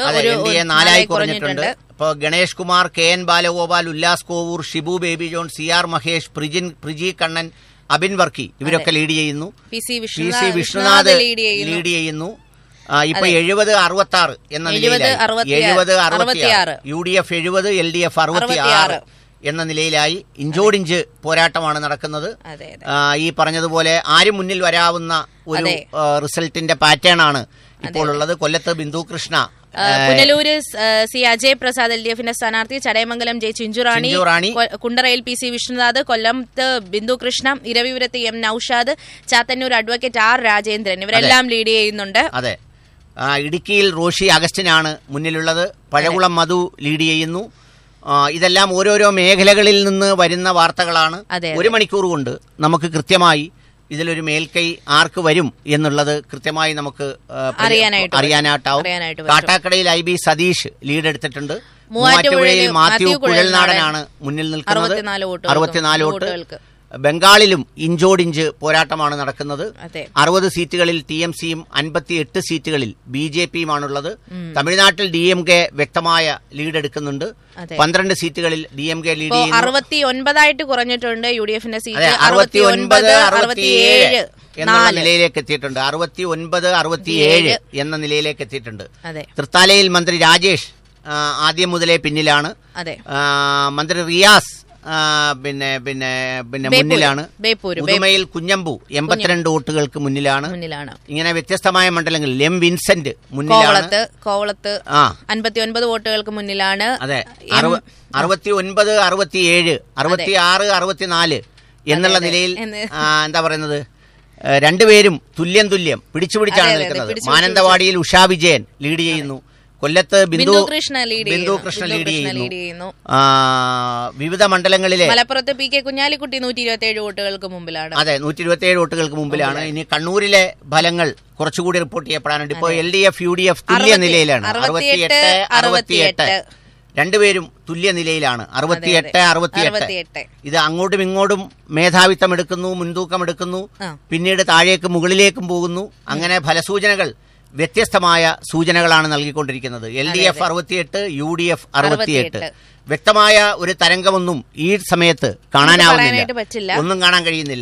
B: ഇപ്പോ Ganesh Kumar, KN Balagopal, Ullas Kovoor, Shibu baby John, CR Mahesh, Praji Kannan, Abin Varkey ഇവരൊക്കെ ലീഡ് ചെയ്യുന്നു.
A: PC വിശ്വനാഥ്
B: ലീഡ് ചെയ്യുന്നു. ഇപ്പൊ 70-66 എന്ന നിലയിലായി. 70-66 UDF 70, LDF 66 എന്ന നിലയിലായി ഇഞ്ചോടിഞ്ച് പോരാട്ടമാണ് നടക്കുന്നത്. ഈ പറഞ്ഞതുപോലെ ആരും മുന്നിൽ വരാവുന്ന ഒരു റിസൾട്ടിന്റെ പാറ്റേൺ ആണ് ഇപ്പോൾ ഉള്ളത്. കൊല്ലത്ത് ബിന്ദു കൃഷ്ണ,
A: പുനലൂര് C അജയ് പ്രസാദ് LDFന്റെ സ്ഥാനാർത്ഥി, ചടയമംഗലം J ചിഞ്ചുറാണി, കുണ്ടറയിൽ PC വിഷ്ണുനാഥ്, കൊല്ലത്ത് Bindu Krishna, ഇരവിപുരത്ത് M Naushad, Chathannoor advocate R Rajendran ഇവരെല്ലാം ലീഡ് ചെയ്യുന്നുണ്ട്.
B: അതെ, ഇടുക്കിയിൽ റോഷി അഗസ്റ്റിനാണ് മുന്നിലുള്ളത്. പഴകുളം മധു ലീഡ് ചെയ്യുന്നു. ഇതെല്ലാം ഓരോരോ മേഖലകളിൽ നിന്ന് വരുന്ന വാർത്തകളാണ്. 1 മണിക്കൂർ കൊണ്ട് നമുക്ക് കൃത്യമായി ഇതിലൊരു മേൽക്കൈ ആർക്ക് വരും എന്നുള്ളത് കൃത്യമായി നമുക്ക് അറിയാനായിട്ടാവും. കാട്ടാക്കടയിൽ IB സതീഷ് ലീഡ് എടുത്തിട്ടുണ്ട്. മൂവാറ്റുപുഴയിൽ മാത്യു കുഴൽനാടനാണ് മുന്നിൽ നിൽക്കുന്നത്, 64 വോട്ട്. ബംഗാളിലും ഇഞ്ചോടിഞ്ച് പോരാട്ടമാണ് നടക്കുന്നത്. 60 സീറ്റുകളിൽ TMCയും 58 സീറ്റുകളിൽ BJPയുമാണുള്ളത്. തമിഴ്നാട്ടിൽ DMK വ്യക്തമായ ലീഡ് എടുക്കുന്നുണ്ട്. 12 സീറ്റുകളിൽ DMK ലീഡ് ചെയ്യുന്നു.
A: 69 കുറഞ്ഞിട്ടുണ്ട് UDFന്റെ സീറ്റ്.
B: 69-67 എന്നുള്ള നിലയിലേക്ക് എത്തിയിട്ടുണ്ട്. 69-67 എന്ന നിലയിലേക്ക് എത്തിയിട്ടുണ്ട്. തൃത്താലയിൽ മന്ത്രി രാജേഷ് ആദ്യം മുതലേ പിന്നിലാണ്. മന്ത്രി റിയാസ് പിന്നെ മുന്നിലാണ്. ഉദുമയിൽ കുഞ്ഞമ്പു 82 വോട്ടുകൾക്ക് മുന്നിലാണ്. ഇങ്ങനെ വ്യത്യസ്തമായ മണ്ഡലങ്ങളിൽ M വിൻസെന്റ് മുന്നിലാണ്.
A: കോവളത്ത് 59 വോട്ടുകൾക്ക് മുന്നിലാണ്.
B: അതെ, 69-67, 66-64 എന്നുള്ള നിലയിൽ എന്താ പറയുന്നത്, രണ്ടുപേരും തുല്യം പിടിച്ചുപിടിച്ചാണ് നിൽക്കുന്നത്. മാനന്തവാടിയിൽ ഉഷാ വിജയൻ ലീഡ് ചെയ്യുന്നു. കൊല്ലത്ത് ബിന്ദു കൃഷ്ണ ലീഡ് ചെയ്യുന്നു. വിവിധ മണ്ഡലങ്ങളിലെ
A: മലപ്പുറത്ത് PK കുഞ്ഞാലിക്കുട്ടി 127 വോട്ടുകൾക്ക് മുമ്പിലാണ്.
B: അതെ, 127 വോട്ടുകൾക്ക് മുമ്പിലാണ്. ഇനി കണ്ണൂരിലെ ഫലങ്ങൾ കുറച്ചുകൂടി റിപ്പോർട്ട് ചെയ്യപ്പെടാനുണ്ട്. ഇപ്പോൾ LDF UDF തുല്യ നിലയിലാണ്. 68 രണ്ടുപേരും തുല്യ നിലയിലാണ്. 68. ഇത് അങ്ങോട്ടും ഇങ്ങോട്ടും മേധാവിത്വം എടുക്കുന്നു, മുൻതൂക്കം എടുക്കുന്നു, പിന്നീട് താഴേക്ക് മുകളിലേക്കും പോകുന്നു. അങ്ങനെ ഫലസൂചനകൾ വ്യത്യസ്തമായ സൂചനകളാണ് നൽകിക്കൊണ്ടിരിക്കുന്നത്. LDF 68, UDF 68. വ്യക്തമായ ഒരു തരംഗമൊന്നും ഈ സമയത്ത് കാണാനാവുന്നില്ല, ഒന്നും കാണാൻ കഴിയുന്നില്ല.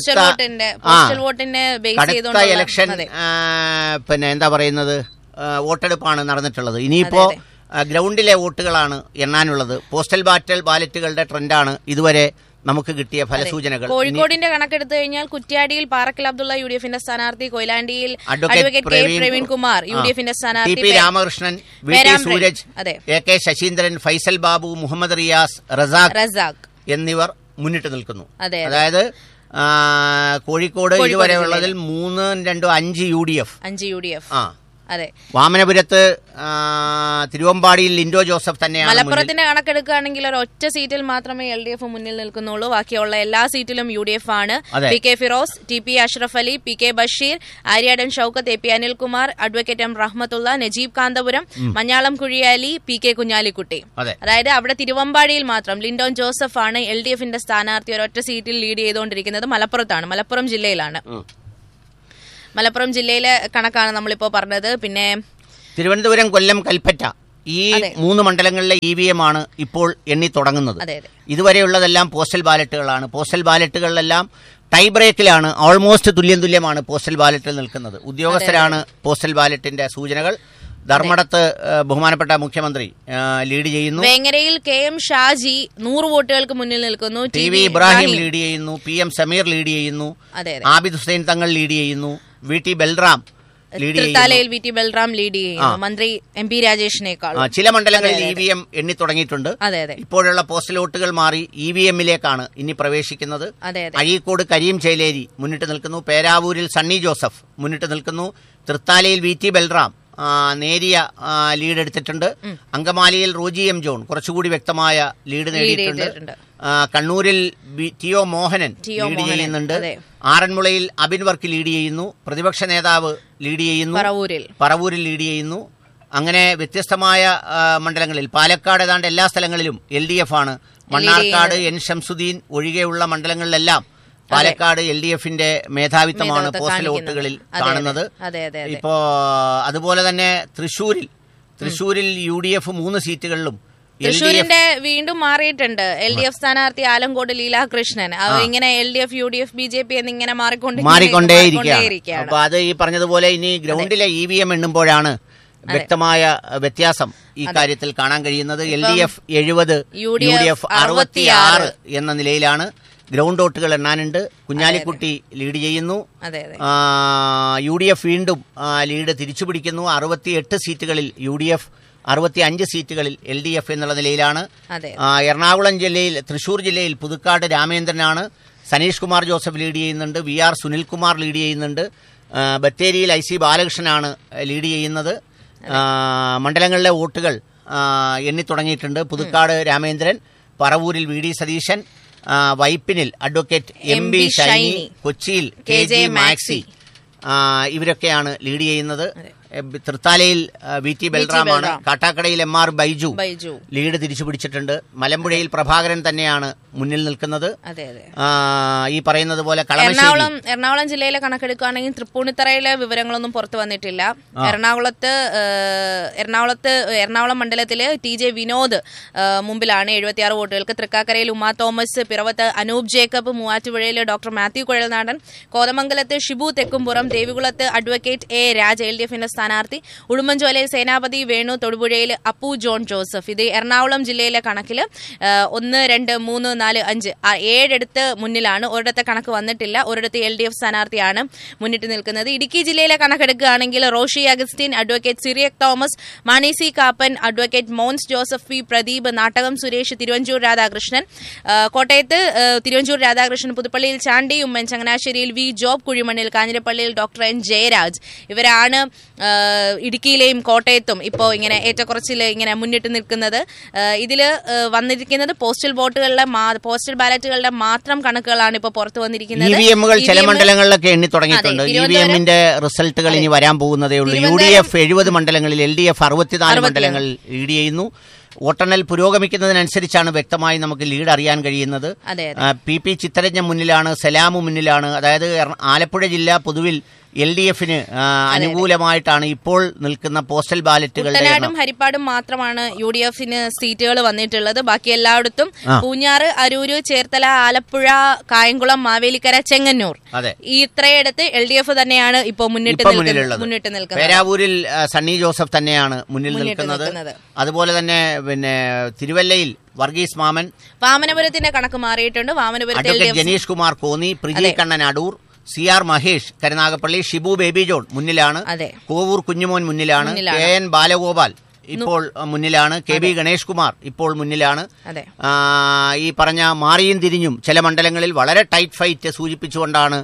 B: കടുത്ത ഇലക്ഷൻ പിന്നെ എന്താ പറയുന്നത് വോട്ടെടുപ്പാണ് നടന്നിട്ടുള്ളത്. ഇനിയിപ്പോ ഗ്രൗണ്ടിലെ വോട്ടുകളാണ് എണ്ണാനുള്ളത്. പോസ്റ്റൽ ബാലറ്റുകളുടെ ട്രെൻഡാണ് ഇതുവരെ നമുക്ക് കിട്ടിയ ഫലസൂചനകൾ.
A: കോഴിക്കോടിന്റെ കണക്കെടുത്തു കഴിഞ്ഞാൽ കുറ്റ്യാടിയിൽ പാറക്കൽ അബ്ദുള്ള UDFന്റെ സ്ഥാനാർത്ഥി, കൊയിലാണ്ടിയിൽ അഡ്വക്കേറ്റ് K പ്രവീൺകുമാർ UDFന്റെ സ്ഥാനാർത്ഥി,
B: TP Ramakrishnan, VT Sooraj, AK Saseendran, Faisal Babu, Muhammad Riyas, Razak എന്നിവർ മുന്നിട്ട് നിൽക്കുന്നു. അതായത് കോഴിക്കോട് ഇതുവരെ ഉള്ളതിൽ 3-2-5 UDF.
A: അതെ.
B: വാമനപുരത്ത് തിരുവമ്പാടിയിൽ ലിൻഡോ ജോസഫ് തന്നെയാണ്.
A: മലപ്പുറത്തിന്റെ കണക്കെടുക്കുകയാണെങ്കിൽ ഒരു ഒറ്റ സീറ്റിൽ മാത്രമേ LDF മുന്നിൽ നിൽക്കുന്നുള്ളൂ. ബാക്കിയുള്ള എല്ലാ സീറ്റിലും UDF ആണ്. PK Firoz, TP Ashraf Ali, PK Basheer, Aryadan Shoukath, AP Anilkumar, advocate M Rahmatullah, Najeeb Kanthapuram, മഞ്ഞാളം Kuzhiyali, PK Kunhalikutty. അതായത് അവിടെ തിരുവമ്പാടിയിൽ മാത്രം ലിൻഡോൺ ജോസഫ് ആണ് LDFന്റെ സ്ഥാനാർത്ഥി ഒരൊറ്റ സീറ്റിൽ ലീഡ് ചെയ്തുകൊണ്ടിരിക്കുന്നത്. മലപ്പുറത്താണ്, മലപ്പുറം ജില്ലയിലാണ്. മലപ്പുറം ജില്ലയിലെ കണക്കാണ് നമ്മളിപ്പോ പറഞ്ഞത്. പിന്നെ
B: തിരുവനന്തപുരം, കൊല്ലം, കൽപ്പറ്റ ഈ 3 മണ്ഡലങ്ങളിലെ EVM ആണ് ഇപ്പോൾ എണ്ണി തുടങ്ങുന്നത്. ഇതുവരെയുള്ളതെല്ലാം പോസ്റ്റൽ ബാലറ്റുകളാണ്. പോസ്റ്റൽ ബാലറ്റുകളിലെല്ലാം ടൈ ബ്രേക്കിലാണ്, ഓൾമോസ്റ്റ് തുല്യമാണ് പോസ്റ്റൽ ബാലറ്റിൽ നിൽക്കുന്നത്. ഉദ്യോഗസ്ഥരാണ് പോസ്റ്റൽ ബാലറ്റിന്റെ സൂചനകൾ. ധർമ്മടത്ത് ബഹുമാനപ്പെട്ട മുഖ്യമന്ത്രി ലീഡ് ചെയ്യുന്നു.
A: വേങ്ങരയിൽ KM ഷാജി 100 വോട്ടുകൾക്ക് മുന്നിൽ നിൽക്കുന്നു.
B: TV ഇബ്രാഹിം ലീഡ് ചെയ്യുന്നു. PM സമീർ ലീഡ് ചെയ്യുന്നു. ആബിദ് ഹുസൈൻ തങ്ങൾ ലീഡ് ചെയ്യുന്നു. VT Balram
A: തൃത്താലയിൽ VT Balram lead ചെയ്യുന്നു, മന്ത്രി MP രാജേഷിനേക്കാൾ.
B: ചില മണ്ഡലങ്ങളിൽ EVM എണ്ണി തുടങ്ങിയിട്ടുണ്ട്. ഇപ്പോഴുള്ള പോസ്റ്റൽ വോട്ടുകൾ മാറി EVMിലേക്കാണ് ഇനി പ്രവേശിക്കുന്നത്. അഴീക്കോട് കരീം ചേലേരി മുന്നിട്ട് നിൽക്കുന്നു. പേരാവൂരിൽ സണ്ണി ജോസഫ് മുന്നിട്ട് നിൽക്കുന്നു. തൃത്താലയിൽ VT ബൽറാം നേരിയ ലീഡ് എടുത്തിട്ടുണ്ട്. അങ്കമാലിയിൽ റോജി M ജോൺ കുറച്ചുകൂടി വ്യക്തമായ ലീഡ് നേടിയിട്ടുണ്ട്. കണ്ണൂരിൽ TO മോഹനൻ ലീഡ് ചെയ്യുന്നുണ്ട്. ആറന്മുളയിൽ അബിൻ വർക്ക് ലീഡ് ചെയ്യുന്നു. പ്രതിപക്ഷ നേതാവ് ലീഡ് ചെയ്യുന്നു. പറവൂരിൽ ലീഡ് ചെയ്യുന്നു. അങ്ങനെ വ്യത്യസ്തമായ മണ്ഡലങ്ങളിൽ പാലക്കാട് ഏതാണ്ട് എല്ലാ സ്ഥലങ്ങളിലും LDF ആണ്. മണ്ണാർക്കാട് N ഷംസുദ്ദീൻ ഒഴികെയുള്ള മണ്ഡലങ്ങളിലെല്ലാം പാലക്കാട് LDFന്റെ മേധാവിത്വമാണ് പോസ്റ്റൽ വോട്ടുകളിൽ കാണുന്നത്. ഇപ്പോ അതുപോലെ തന്നെ തൃശൂരിൽ UDF 3 സീറ്റുകളിലും
A: തൃശൂരിന്റെ വീണ്ടും മാറിയിട്ടുണ്ട്. LDF സ്ഥാനാർത്ഥി ആലങ്കോട് ലീലാകൃഷ്ണൻ. ഇങ്ങനെ LDF UDF BJP എന്നിങ്ങനെ
B: മാറിക്കൊണ്ടേയിരിക്കുകയാണ്. അപ്പൊ അത് ഈ പറഞ്ഞതുപോലെ ഇനി ഗ്രൗണ്ടിലെ EVM എണ്ണുമ്പോഴാണ് വ്യക്തമായ വ്യത്യാസം ഈ കാര്യത്തിൽ കാണാൻ കഴിയുന്നത്. LDF 70, UDF 66 എന്ന നിലയിലാണ്. ഗ്രൗണ്ട് വോട്ടുകൾ എണ്ണാനുണ്ട്. കുഞ്ഞാലിക്കുട്ടി ലീഡ് ചെയ്യുന്നു. UDF വീണ്ടും ലീഡ് തിരിച്ചുപിടിക്കുന്നു. 68 സീറ്റുകളിൽ UDF, 65 സീറ്റുകളിൽ LDF എന്നുള്ള നിലയിലാണ്. തൃശൂർ ജില്ലയിൽ പുതുക്കാട് രാമേന്ദ്രനാണ്. സനീഷ് കുമാർ ജോസഫ് ലീഡ് ചെയ്യുന്നുണ്ട്. VR സുനിൽകുമാർ ലീഡ് ചെയ്യുന്നുണ്ട്. ബത്തേരിയിൽ IC ബാലകൃഷ്ണനാണ് ലീഡ് ചെയ്യുന്നത്. മണ്ഡലങ്ങളിലെ വോട്ടുകൾ എണ്ണി തുടങ്ങിയിട്ടുണ്ട്. Puthukkad Ramendran, പറവൂരിൽ VD Satheesan, വൈപ്പിനിൽ advocate MB Shiny, കൊച്ചിയിൽ KJ മാക്സി ഇവരൊക്കെയാണ് ലീഡ് ചെയ്യുന്നത്. തൃത്താലയിൽ VT ബൽറാമാണ്. കാട്ടാക്കടയിൽ MR Baiju lead തിരിച്ചുപിടിച്ചിട്ടുണ്ട്. മലമ്പുഴയിൽ Prabhakaran തന്നെയാണ് മുന്നിൽ നിൽക്കുന്നത്. ഈ പറയുന്നത് പോലെ
A: എറണാകുളം ജില്ലയിലെ കണക്കെടുക്കുകയാണെങ്കിൽ തൃപ്പൂണിത്തറയിലെ വിവരങ്ങളൊന്നും പുറത്തു വന്നിട്ടില്ല. എറണാകുളം മണ്ഡലത്തില് TJ വിനോദ് മുമ്പിലാണ് 76 വോട്ടുകൾക്ക്. തൃക്കാക്കരയിൽ ഉമാ തോമസ്, പിറവത്ത് അനൂപ് ജേക്കബ്, മൂവാറ്റുപുഴയിൽ ഡോക്ടർ മാത്യു കുഴൽനാടൻ, കോതമംഗലത്ത് ഷിബു തെക്കുംപുറം, ദേവികുളത്ത് അഡ്വക്കേറ്റ് A രാജ LDFന്റെ സ്ഥാനാർത്ഥി, ഉടുമ്പൻചോലയിൽ സേനാപതി വേണു, തൊടുപുഴയിൽ അപ്പു ജോൺ ജോസഫ്. ഇത് എറണാകുളം ജില്ലയിലെ കണക്കിൽ 1, 2, 3, 4, 5 7 മുന്നിലാണ്. ഒരിടത്തെ കണക്ക് വന്നിട്ടില്ല. ഒരിടത്ത് LDF സ്ഥാനാർത്ഥിയാണ് മുന്നിട്ട് നിൽക്കുന്നത്. ഇടുക്കി ജില്ലയിലെ കണക്കെടുക്കുകയാണെങ്കിൽ Roshy Augustine, advocate Cyriac Thomas, Mani C Kappan, advocate Mons Joseph P Pradeep, Nattakam Suresh, Thiruvanchoor Radhakrishnan. കോട്ടയത്ത് തിരുവഞ്ചൂർ രാധാകൃഷ്ണൻ, പുതുപ്പള്ളിയിൽ ചാണ്ടി ഉമ്മൻ, ചങ്ങനാശ്ശേരിയിൽ V job, കുഴിമണ്ണിൽ കാഞ്ഞിരപ്പള്ളിയിൽ doctor N Jayaraj. ഇവരാണ് ഇടുക്കിയിലെയും കോട്ടയത്തും ഇപ്പോ ഇങ്ങനെ ഏറ്റക്കുറച്ചിൽ ഇങ്ങനെ മുന്നിട്ട് നിൽക്കുന്നത്. ഇതില് വന്നിരിക്കുന്നത് പോസ്റ്റൽ ബാലറ്റുകളുടെ മാത്രം കണക്കുകളാണ് ഇപ്പോൾ പുറത്തു വന്നിരിക്കുന്നത്.
B: EVMകൾ ചില മണ്ഡലങ്ങളിലൊക്കെ എണ്ണി തുടങ്ങിയിട്ടുണ്ട്. EVMന്റെ റിസൾട്ടുകൾ ഇനി വരാൻ പോകുന്നതേ ഉള്ളൂ. UDF 70 മണ്ഡലങ്ങളിൽ, LDF 64 മണ്ഡലങ്ങളിൽ ലീഡ് ചെയ്യുന്നു. വോട്ടെണ്ണൽ പുരോഗമിക്കുന്നതിനനുസരിച്ചാണ് വ്യക്തമായി നമുക്ക് ലീഡ് അറിയാൻ കഴിയുന്നത്. PP ചിത്തരഞ്ജൻ മുന്നിലാണ്, സലാമു മുന്നിലാണ്. അതായത് ആലപ്പുഴ ജില്ല പൊതുവിൽ LDFന് അനുകൂലമായിട്ടാണ് ഇപ്പോൾ നിൽക്കുന്ന പോസ്റ്റൽ ബാലറ്റുകളുടെ.
A: കുട്ടനാടും ഹരിപ്പാടും മാത്രമാണ് UDFന് സീറ്റുകൾ വന്നിട്ടുള്ളത്. ബാക്കി എല്ലായിടത്തും പൂഞ്ഞാറ്, അരൂര്, ചേർത്തല, ആലപ്പുഴ, കായംകുളം, മാവേലിക്കര, ചെങ്ങന്നൂർ ഇത്രയിടത്ത് LDF തന്നെയാണ് ഇപ്പോൾ മുന്നിട്ട് നിൽക്കുന്നത്.
B: പേരാവൂരിൽ സണ്ണി ജോസഫ് തന്നെയാണ് മുന്നിൽ നിൽക്കുന്നത്. അതുപോലെ തന്നെ തിരുവല്ലയിൽ വർഗീസ് മാമൻ.
A: വാമനപുരത്തിന്റെ കണക്ക് മാറിയിട്ടുണ്ട്. വാമനപുരത്തിൽ
B: Janeesh Kumar Konni, Priji Kannan Adoor, CR Mahesh Karunagappally, Shibu baby John മുന്നിലാണ്. കോവൂർ കുഞ്ഞുമോൻ മുന്നിലാണ്. KN ബാലഗോപാൽ ഇപ്പോൾ മുന്നിലാണ്. KB ഗണേഷ് കുമാർ ഇപ്പോൾ മുന്നിലാണ്. ഈ പറഞ്ഞ മാറിയും തിരിഞ്ഞും ചില മണ്ഡലങ്ങളിൽ വളരെ ടൈറ്റ് ഫൈറ്റ് സൂചിപ്പിച്ചുകൊണ്ടാണ്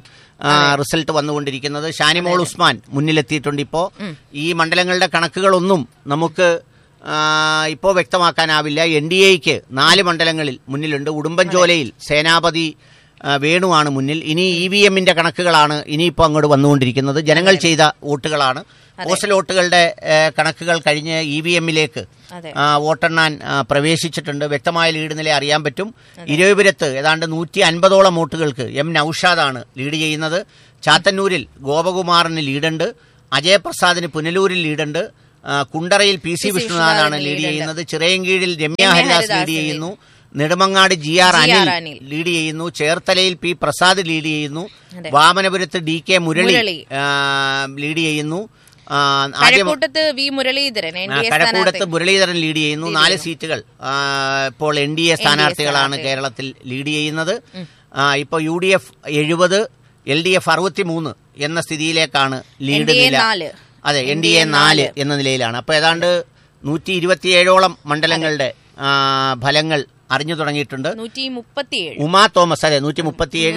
B: റിസൾട്ട് വന്നുകൊണ്ടിരിക്കുന്നത്. ഷാനിമോൾ ഉസ്മാൻ മുന്നിലെത്തിയിട്ടുണ്ട്. ഇപ്പോൾ ഈ മണ്ഡലങ്ങളുടെ കണക്കുകളൊന്നും നമുക്ക് ഇപ്പോൾ വ്യക്തമാക്കാനാവില്ല. NDAക്ക് 4 മണ്ഡലങ്ങളിൽ മുന്നിലുണ്ട്. ഉടുമ്പൻചോലയിൽ സേനാപതി വേണുവാണ് മുന്നിൽ. ഇനി EVMന്റെ കണക്കുകളാണ് ഇനിയിപ്പോൾ അങ്ങോട്ട് വന്നുകൊണ്ടിരിക്കുന്നത്. ജനങ്ങൾ ചെയ്ത വോട്ടുകളാണ്. പോസ്റ്റൽ വോട്ടുകളുടെ കണക്കുകൾ കഴിഞ്ഞ് EVMലേക്ക് വോട്ടെണ്ണാൻ പ്രവേശിച്ചിട്ടുണ്ട്. വ്യക്തമായ ലീഡ് നില അറിയാൻ പറ്റും. ഇരുപുരത്ത് ഏതാണ്ട് 150ഓളം വോട്ടുകൾക്ക് നൌഷാദാണ് ലീഡ് ചെയ്യുന്നത്. ചാത്തന്നൂരിൽ ഗോപകുമാറിന് ലീഡുണ്ട്. അജയപ്രസാദിന് പുനലൂരിൽ ലീഡുണ്ട്. കുണ്ടറയിൽ PC വിഷ്ണുനാഥാണ് ലീഡ് ചെയ്യുന്നത്. ചിറയൻകീഴിൽ രമ്യ ഹരിദാസ് ലീഡ് ചെയ്യുന്നു. നെടുമങ്ങാട് GR അനിൽ ലീഡ് ചെയ്യുന്നു. ചേർത്തലയിൽ P പ്രസാദ് ലീഡ് ചെയ്യുന്നു. വാമനപുരത്ത് DK മുരളി ലീഡ് ചെയ്യുന്നു.
A: കഴക്കൂട്ടത്ത്
B: മുരളീധരൻ ലീഡ് ചെയ്യുന്നു. 4 സീറ്റുകൾ ഇപ്പോൾ NDA സ്ഥാനാർത്ഥികളാണ് കേരളത്തിൽ ലീഡ് ചെയ്യുന്നത്. ഇപ്പോൾ UDF 70, LDF 63 എന്ന സ്ഥിതിയിലേക്കാണ് ലീഡ് നില. അതെ, NDA 4 എന്ന നിലയിലാണ്. അപ്പോൾ ഏതാണ്ട് 127ഓളം മണ്ഡലങ്ങളുടെ ഫലങ്ങൾ അറിഞ്ഞു തുടങ്ങിയിട്ടുണ്ട്.
A: 137
B: തോമസ് 137,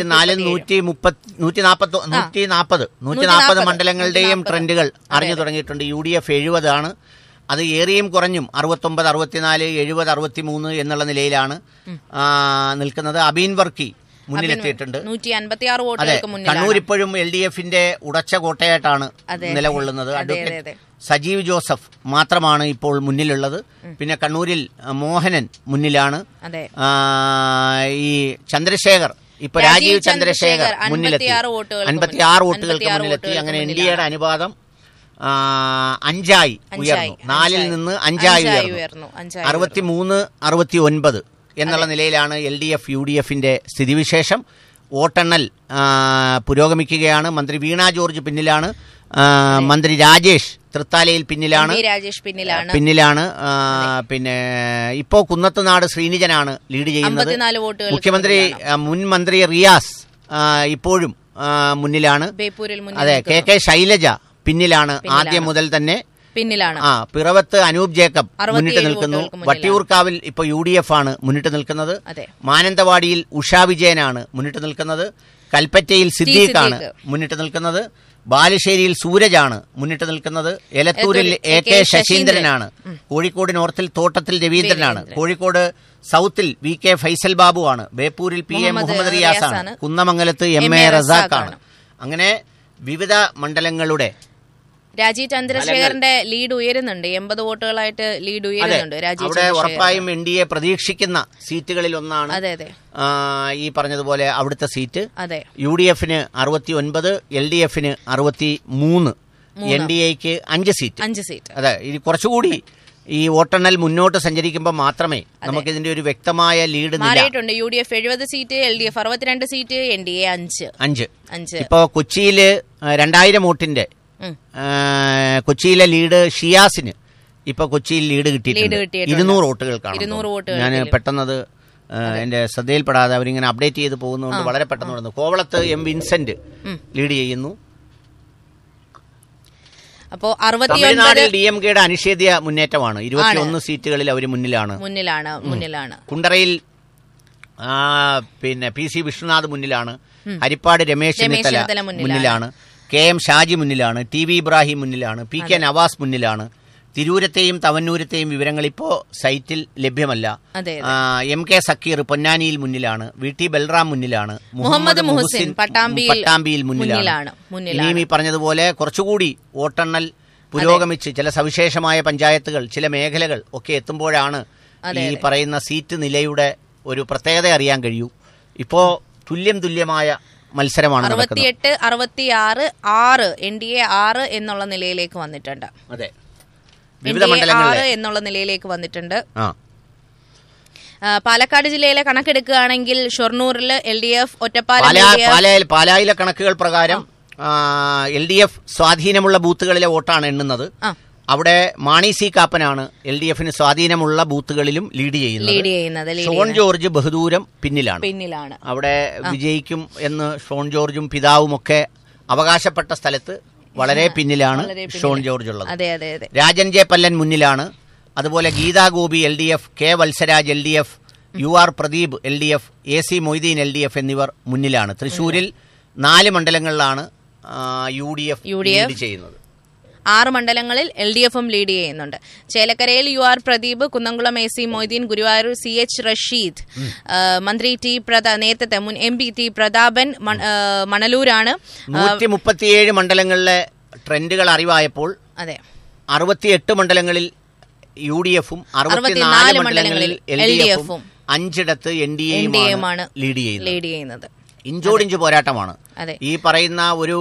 B: 140 മണ്ഡലങ്ങളുടെയും ട്രെൻഡുകൾ അറിഞ്ഞു തുടങ്ങിയിട്ടുണ്ട്. UDF 70 ആണ്. അത് ഏറിയും കുറഞ്ഞും 69, 64, 70, 63 എന്നുള്ള നിലയിലാണ് നിൽക്കുന്നത്. അബീൻ വർക്കി മുന്നിലെത്തിയിട്ടുണ്ട്.
A: 156 വോട്ടുകൾക്ക് മുന്നിലാണ്.
B: കണ്ണൂർ ഇപ്പോഴും LDFന്റെ ഉടച്ച കോട്ടയായിട്ടാണ് നിലകൊള്ളുന്നത്. അഡ്വക്കേറ്റ് സജീവ് ജോസഫ് മാത്രമാണ് ഇപ്പോൾ മുന്നിലുള്ളത്. പിന്നെ കണ്ണൂരിൽ മോഹനൻ മുന്നിലാണ്. ഈ ചന്ദ്രശേഖർ ഇപ്പൊ രാജീവ് ചന്ദ്രശേഖർ മുന്നിലെത്തി 56 വോട്ടുകൾക്ക് മുന്നിലെത്തി. അങ്ങനെ NDAയുടെ അനുപാതം 5 ഉയർന്നു. 4-ൽ നിന്ന് 5 ഉയർന്നു. 63-69 എന്നുള്ള നിലയിലാണ് LDF UDFന്റെ സ്ഥിതിവിശേഷം. വോട്ടെണ്ണൽ പുരോഗമിക്കുകയാണ്. മന്ത്രി വീണ ജോർജ് പിന്നിലാണ്. മന്ത്രി രാജേഷ് തൃത്താലയിൽ പിന്നിലാണ്. പിന്നെ ഇപ്പോ കുന്നത്തുനാട് ശ്രീനിജനാണ് ലീഡ് ചെയ്യുന്നത്. മുഖ്യമന്ത്രി മുൻ മന്ത്രി റിയാസ് ഇപ്പോഴും മുന്നിലാണ്. അതെ, KK ശൈലജ പിന്നിലാണ്. ആദ്യം മുതൽ തന്നെ
A: പിന്നിലാണ്.
B: പിറവത്ത് അനൂപ് ജേക്കബ് മുന്നിട്ട് നിൽക്കുന്നു. വട്ടിയൂർക്കാവിൽ ഇപ്പൊ UDF ആണ് മുന്നിട്ട് നിൽക്കുന്നത്. മാനന്തവാടിയിൽ ഉഷാ വിജയനാണ് മുന്നിട്ട് നിൽക്കുന്നത്. കൽപ്പറ്റയിൽ സിദ്ദീഖാണ് മുന്നിട്ട് നിൽക്കുന്നത്. ബാലുശ്ശേരിയിൽ സൂരജാണ് മുന്നിട്ട് നിൽക്കുന്നത്. എലത്തൂരിൽ AK ശശീന്ദ്രനാണ്. കോഴിക്കോട് നോർത്തിൽ തോട്ടത്തിൽ രവീന്ദ്രനാണ്. Kozhikode സൗത്തിൽ VK Faisal ബാബുവാണ്. ബേപ്പൂരിൽ PM Muhammad റിയാസാണ്. കുന്നമംഗലത്ത് MA റസാഖാണ്. അങ്ങനെ വിവിധ മണ്ഡലങ്ങളുടെ
A: രാജീവ് ചന്ദ്രശേഖരന്റെ ലീഡ് ഉയരുന്നുണ്ട്. 80 വോട്ടുകളായിട്ട് ലീഡ് ഉയരുന്നുണ്ട്.
B: അവിടെ ഉറപ്പായും NDA പ്രതീക്ഷിക്കുന്ന സീറ്റുകളിൽ ഒന്നാണ് ഈ പറഞ്ഞതുപോലെ അവിടുത്തെ സീറ്റ്. UDFന് 69, LDFന് 63, NDAക്ക് 5 സീറ്റ്. അതെ, ഇനി കുറച്ചുകൂടി ഈ വോട്ടെണ്ണൽ മുന്നോട്ട് സഞ്ചരിക്കുമ്പോൾ മാത്രമേ നമുക്ക് ഇതിന്റെ ഒരു വ്യക്തമായ ലീഡ്
A: മാറിയിട്ടുണ്ട്. UDF 70 seat, LDF 62 seat, NDA 5.
B: ഇപ്പോ കൊച്ചിയില് 2000 വോട്ടിന്റെ കൊച്ചിയിലെ ലീഡ് ഷിയാസിന് ഇപ്പൊ കൊച്ചിയിൽ ലീഡ് കിട്ടിയിട്ടുണ്ട്. 200 വോട്ടുകൾക്കാണ്. ഞാൻ പെട്ടെന്നത് എന്റെ ശ്രദ്ധയിൽപ്പെടാതെ അവരിങ്ങനെ അപ്ഡേറ്റ് ചെയ്ത് പോകുന്നതുകൊണ്ട് വളരെ പെട്ടെന്ന് നടന്നു. കോവളത്ത് M വിൻസെന്റ് ലീഡ് ചെയ്യുന്നു.
A: അപ്പോ
B: തമിഴ്നാട്ടിൽ DMKയുടെ അനിഷേധ്യ മുന്നേറ്റമാണ്. 21 സീറ്റുകളിൽ അവർ മുന്നിലാണ്. കുണ്ടറയിൽ പിന്നെ PC വിഷ്ണുനാഥ് മുന്നിലാണ്. ഹരിപ്പാട് രമേശ് ചെന്നിത്തല മുന്നിലാണ്. KM ഷാജി മുന്നിലാണ്. TV ഇബ്രാഹിം മുന്നിലാണ്. PK നവാസ് മുന്നിലാണ്. തിരൂരത്തെയും തവന്നൂരത്തെയും വിവരങ്ങൾ ഇപ്പോൾ സൈറ്റിൽ ലഭ്യമല്ല. MK സക്കീർ പൊന്നാനിയിൽ മുന്നിലാണ്. VT ബൽറാം മുന്നിലാണ്. മുഹമ്മദ് മുഹസിൻ പട്ടാമ്പിയിൽ മുന്നിലാണ്. ഇനിയും ഈ പറഞ്ഞതുപോലെ കുറച്ചുകൂടി വോട്ടെണ്ണൽ പുരോഗമിച്ച് ചില സവിശേഷമായ പഞ്ചായത്തുകൾ, ചില മേഖലകൾ ഒക്കെ എത്തുമ്പോഴാണ് ഈ പറയുന്ന സീറ്റ് നിലയുടെ ഒരു പ്രത്യേകത അറിയാൻ കഴിയൂ. ഇപ്പോ തുല്യമായ മത്സരമാണ്.
A: 68, 66, 6 NDA 6 എന്നുള്ള നിലയിലേക്ക് വന്നിട്ടുണ്ട്.
B: അതെ, വിവിധ മണ്ഡലങ്ങളിൽ
A: എന്നുള്ള നിലയിലേക്ക് വന്നിട്ടുണ്ട്. പാലക്കാട് ജില്ലയിലെ കണക്കെടുക്കുകയാണെങ്കിൽ ഷൊർണൂരിൽ LDF,
B: പാലായിലെ കണക്കുകൾ പ്രകാരം LDF സ്വാധീനമുള്ള ബൂത്തുകളിലെ വോട്ടാണ് എണ്ണുന്നത്. അവിടെ മാണി സി കാപ്പനാണ് LDFന് സ്വാധീനമുള്ള ബൂത്തുകളിലും ലീഡ് ചെയ്യുന്നത്. ഷോൺ ജോർജ് ബഹുദൂരം പിന്നിലാണ്. അവിടെ വിജയിക്കും എന്ന് ഷോൺ ജോർജും പിതാവും ഒക്കെ അവകാശപ്പെട്ട സ്ഥലത്ത് വളരെ പിന്നിലാണ് ഷോൺ ജോർജ് ഉള്ളത്. രാജൻ ജെ പല്ലൻ മുന്നിലാണ്. അതുപോലെ Gita Gopi LDF, K Valsaraj LDF, UR Pradeep LDF, AC Moideen LDF എന്നിവർ മുന്നിലാണ്. തൃശൂരിൽ 4 മണ്ഡലങ്ങളിലാണ് UDF ലീഡ് ചെയ്യുന്നത്.
A: 6 മണ്ഡലങ്ങളിൽ LDFും ലീഡ് ചെയ്യുന്നുണ്ട്. ചേലക്കരയിൽ UR Pradeep, Kunnamkulam AC Moideen, Guruvayur CH Rasheed, മന്ത്രി നേരത്തെ മുൻ MP ടി പ്രതാപൻ, മണലൂരാണ്.
B: 137 മണ്ഡലങ്ങളിലെ ട്രെൻഡുകൾ അറിവായപ്പോൾ 68 മണ്ഡലങ്ങളിൽ UDFും 64 മണ്ഡലങ്ങളിൽ LDFും 5ഇടത്ത് NDAയുമാണ് ലീഡ് ചെയ്യുന്നത്. ഇഞ്ചോടിഞ്ച് പോരാട്ടമാണ്. ഈ പറയുന്ന ഒരു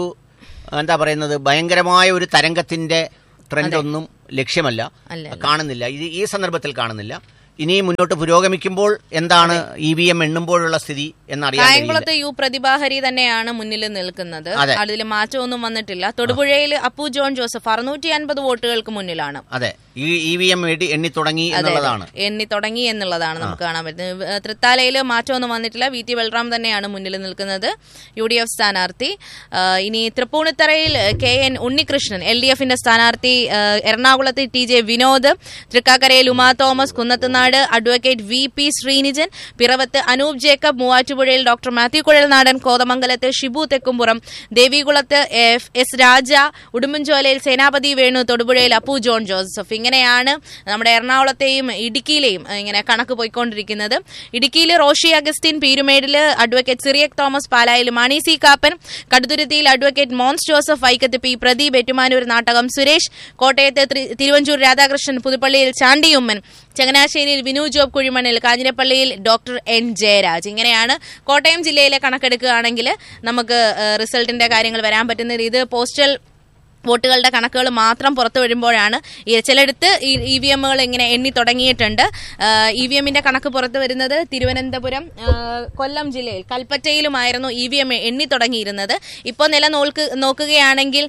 B: ഭയങ്കരമായ ഒരു തരംഗത്തിന്റെ ട്രെൻഡ് ഒന്നും ലക്ഷ്യമല്ല, കാണുന്നില്ല. ഈ സന്ദർഭത്തിൽ കാണുന്നില്ല. ഇനി മുന്നോട്ട് പുരോഗമിക്കുമ്പോൾ എന്താണ് EVM എണ്ണുമ്പോഴുള്ള സ്ഥിതി എന്നറിയാം.
A: കായംകുളത്ത് പ്രതിഭാഹരി തന്നെയാണ് മുന്നിൽ നിൽക്കുന്നത്. അതിൽ മാറ്റമൊന്നും വന്നിട്ടില്ല. തൊടുപുഴയിൽ അപ്പു ജോൺ ജോസഫ് 650 വോട്ടുകൾക്ക് മുന്നിലാണ്.
B: അതെ, ഈ EVM എണ്ണി തുടങ്ങി
A: എന്നുള്ളതാണ് നമുക്ക് കാണാൻ പറ്റുന്നത്. തൃത്താലയിൽ മാറ്റമൊന്നും വന്നിട്ടില്ല. VT ബൽറാം തന്നെയാണ് മുന്നിൽ നിൽക്കുന്നത്, UDF സ്ഥാനാർത്ഥി. ഇനി തൃപ്പൂണിത്തറയിൽ KN ഉണ്ണികൃഷ്ണൻ LDFന്റെ സ്ഥാനാർത്ഥി, എറണാകുളത്ത് TJ വിനോദ്, തൃക്കാക്കരയിൽ Uma Thomas, Kunnathunad advocate VP Sreenijan, പിറവത്ത് Anoop Jacob, മൂവാറ്റുപുഴയിൽ ഡോക്ടർ മാത്യു കുഴൽനാടൻ, കോതമംഗലത്ത് ഷിബു തെക്കുംപുറം, ദേവികുളത്ത് S രാജ, ഉടുമ്പൻചോലയിൽ സേനാപതി വേണു, തൊടുപുഴയിൽ അപ്പു ജോൺ ജോസഫ്. ഇങ്ങനെയാണ് നമ്മുടെ എറണാകുളത്തെയും ഇടുക്കിയിലെയും ഇങ്ങനെ കണക്ക് പോയിക്കൊണ്ടിരിക്കുന്നത്. ഇടുക്കിയിൽ Roshy Augustine, പീരുമേടിൽ advocate Cyriac Thomas, പാലായിൽ Mani C Kappan, കടുത്തുരുത്തിയിൽ advocate Mons Joseph, വൈക്കത്ത് P പ്രദീപ്, ഏറ്റുമാനൂർ നാട്ടകം സുരേഷ്, കോട്ടയത്ത് തിരുവഞ്ചൂർ രാധാകൃഷ്ണൻ, പുതുപ്പള്ളിയിൽ ചാണ്ടിയുമ്മൻ, ചങ്ങനാശ്ശേരിയിൽ Vinu job കുഴിമണ്ണിൽ, കാഞ്ഞിരപ്പള്ളിയിൽ doctor N Jayaraj. ഇങ്ങനെയാണ് കോട്ടയം ജില്ലയിലെ കണക്കെടുക്കുകയാണെങ്കിൽ നമുക്ക് റിസൾട്ടിന്റെ കാര്യങ്ങൾ വരാൻ പറ്റുന്നത്. ഇത് പോസ്റ്റൽ വോട്ടുകളുടെ കണക്കുകൾ മാത്രം പുറത്തു വരുമ്പോഴാണ്. ചിലയിടത്ത് EVMകൾ ഇങ്ങനെ എണ്ണി തുടങ്ങിയിട്ടുണ്ട്. EVMന്റെ കണക്ക് പുറത്തു വരുന്നത് തിരുവനന്തപുരം, കൊല്ലം ജില്ലയിൽ കൽപ്പറ്റയിലുമായിരുന്നു EVM എണ്ണി തുടങ്ങിയിരുന്നത്. ഇപ്പോൾ നില നോക്കുകയാണെങ്കിൽ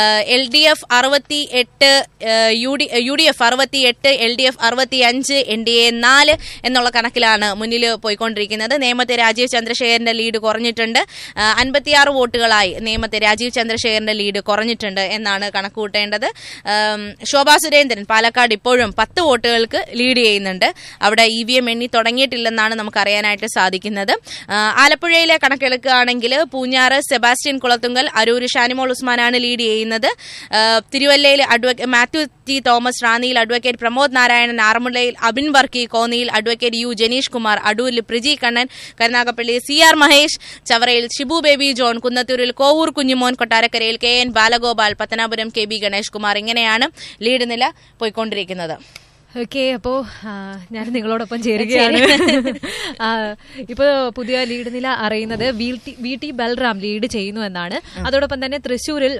A: LDF 68, UDF 68, LDF 65, NDA 4 എന്നുള്ള കണക്കിലാണ് മുന്നിൽ പോയിക്കൊണ്ടിരിക്കുന്നത്. നേമത്തെ രാജീവ് ചന്ദ്രശേഖരന്റെ ലീഡ് കുറഞ്ഞിട്ടുണ്ട്. 56 വോട്ടുകളായി നേമത്തെ രാജീവ് ചന്ദ്രശേഖരന്റെ ലീഡ് കുറഞ്ഞിട്ടുണ്ട് എന്നാണ് കണക്ക് കൂട്ടേണ്ടത്. ശോഭാ സുരേന്ദ്രൻ പാലക്കാട് ഇപ്പോഴും 10 വോട്ടുകൾക്ക് ലീഡ് ചെയ്യുന്നുണ്ട്. അവിടെ EVM എണ്ണി തുടങ്ങിയിട്ടില്ലെന്നാണ് നമുക്ക് അറിയാനായിട്ട് സാധിക്കുന്നത്. ആലപ്പുഴയിലെ കണക്കെടുക്കുകയാണെങ്കിൽ പൂഞ്ഞാറ് സെബാസ്റ്റ്യൻ കുളത്തുങ്കൽ, അരൂര് ഷാനിമോൾ ഉസ്മാനാണ് ലീഡ് ചെയ്യുന്നത്. തിരുവല്ലയിൽ Mathew T Thomas, റാന്നിയിൽ advocate Pramod Narayanan, ആറന്മുളയിൽ Abin Varkey, കോന്നിയിൽ അഡ്വക്കേറ്റ് U ജനീഷ് കുമാർ, അടൂരിൽ Priji Kannan, കരുനാഗപ്പള്ളിയിൽ CR Mahesh, ചവറയിൽ Shibu baby John, കുന്നത്തൂരിൽ Kovoor Kunjumon, കൊട്ടാരക്കരയിൽ KN ബാലഗോപാൽ, പത്തനാപുരം KB ഗണേഷ് കുമാർ. ഇങ്ങനെയാണ് ലീഡ് നില പോയിക്കൊണ്ടിരിക്കുന്നത്.
C: ഓക്കെ, അപ്പോ ഞാൻ നിങ്ങളോടൊപ്പം ചേരുകയാണ്. ഇപ്പൊ പുതിയ ലീഡ് നില അറിയുന്നത് VT ബൽറാം ലീഡ് ചെയ്യുന്നു എന്നാണ്. അതോടൊപ്പം തന്നെ തൃശൂരിൽ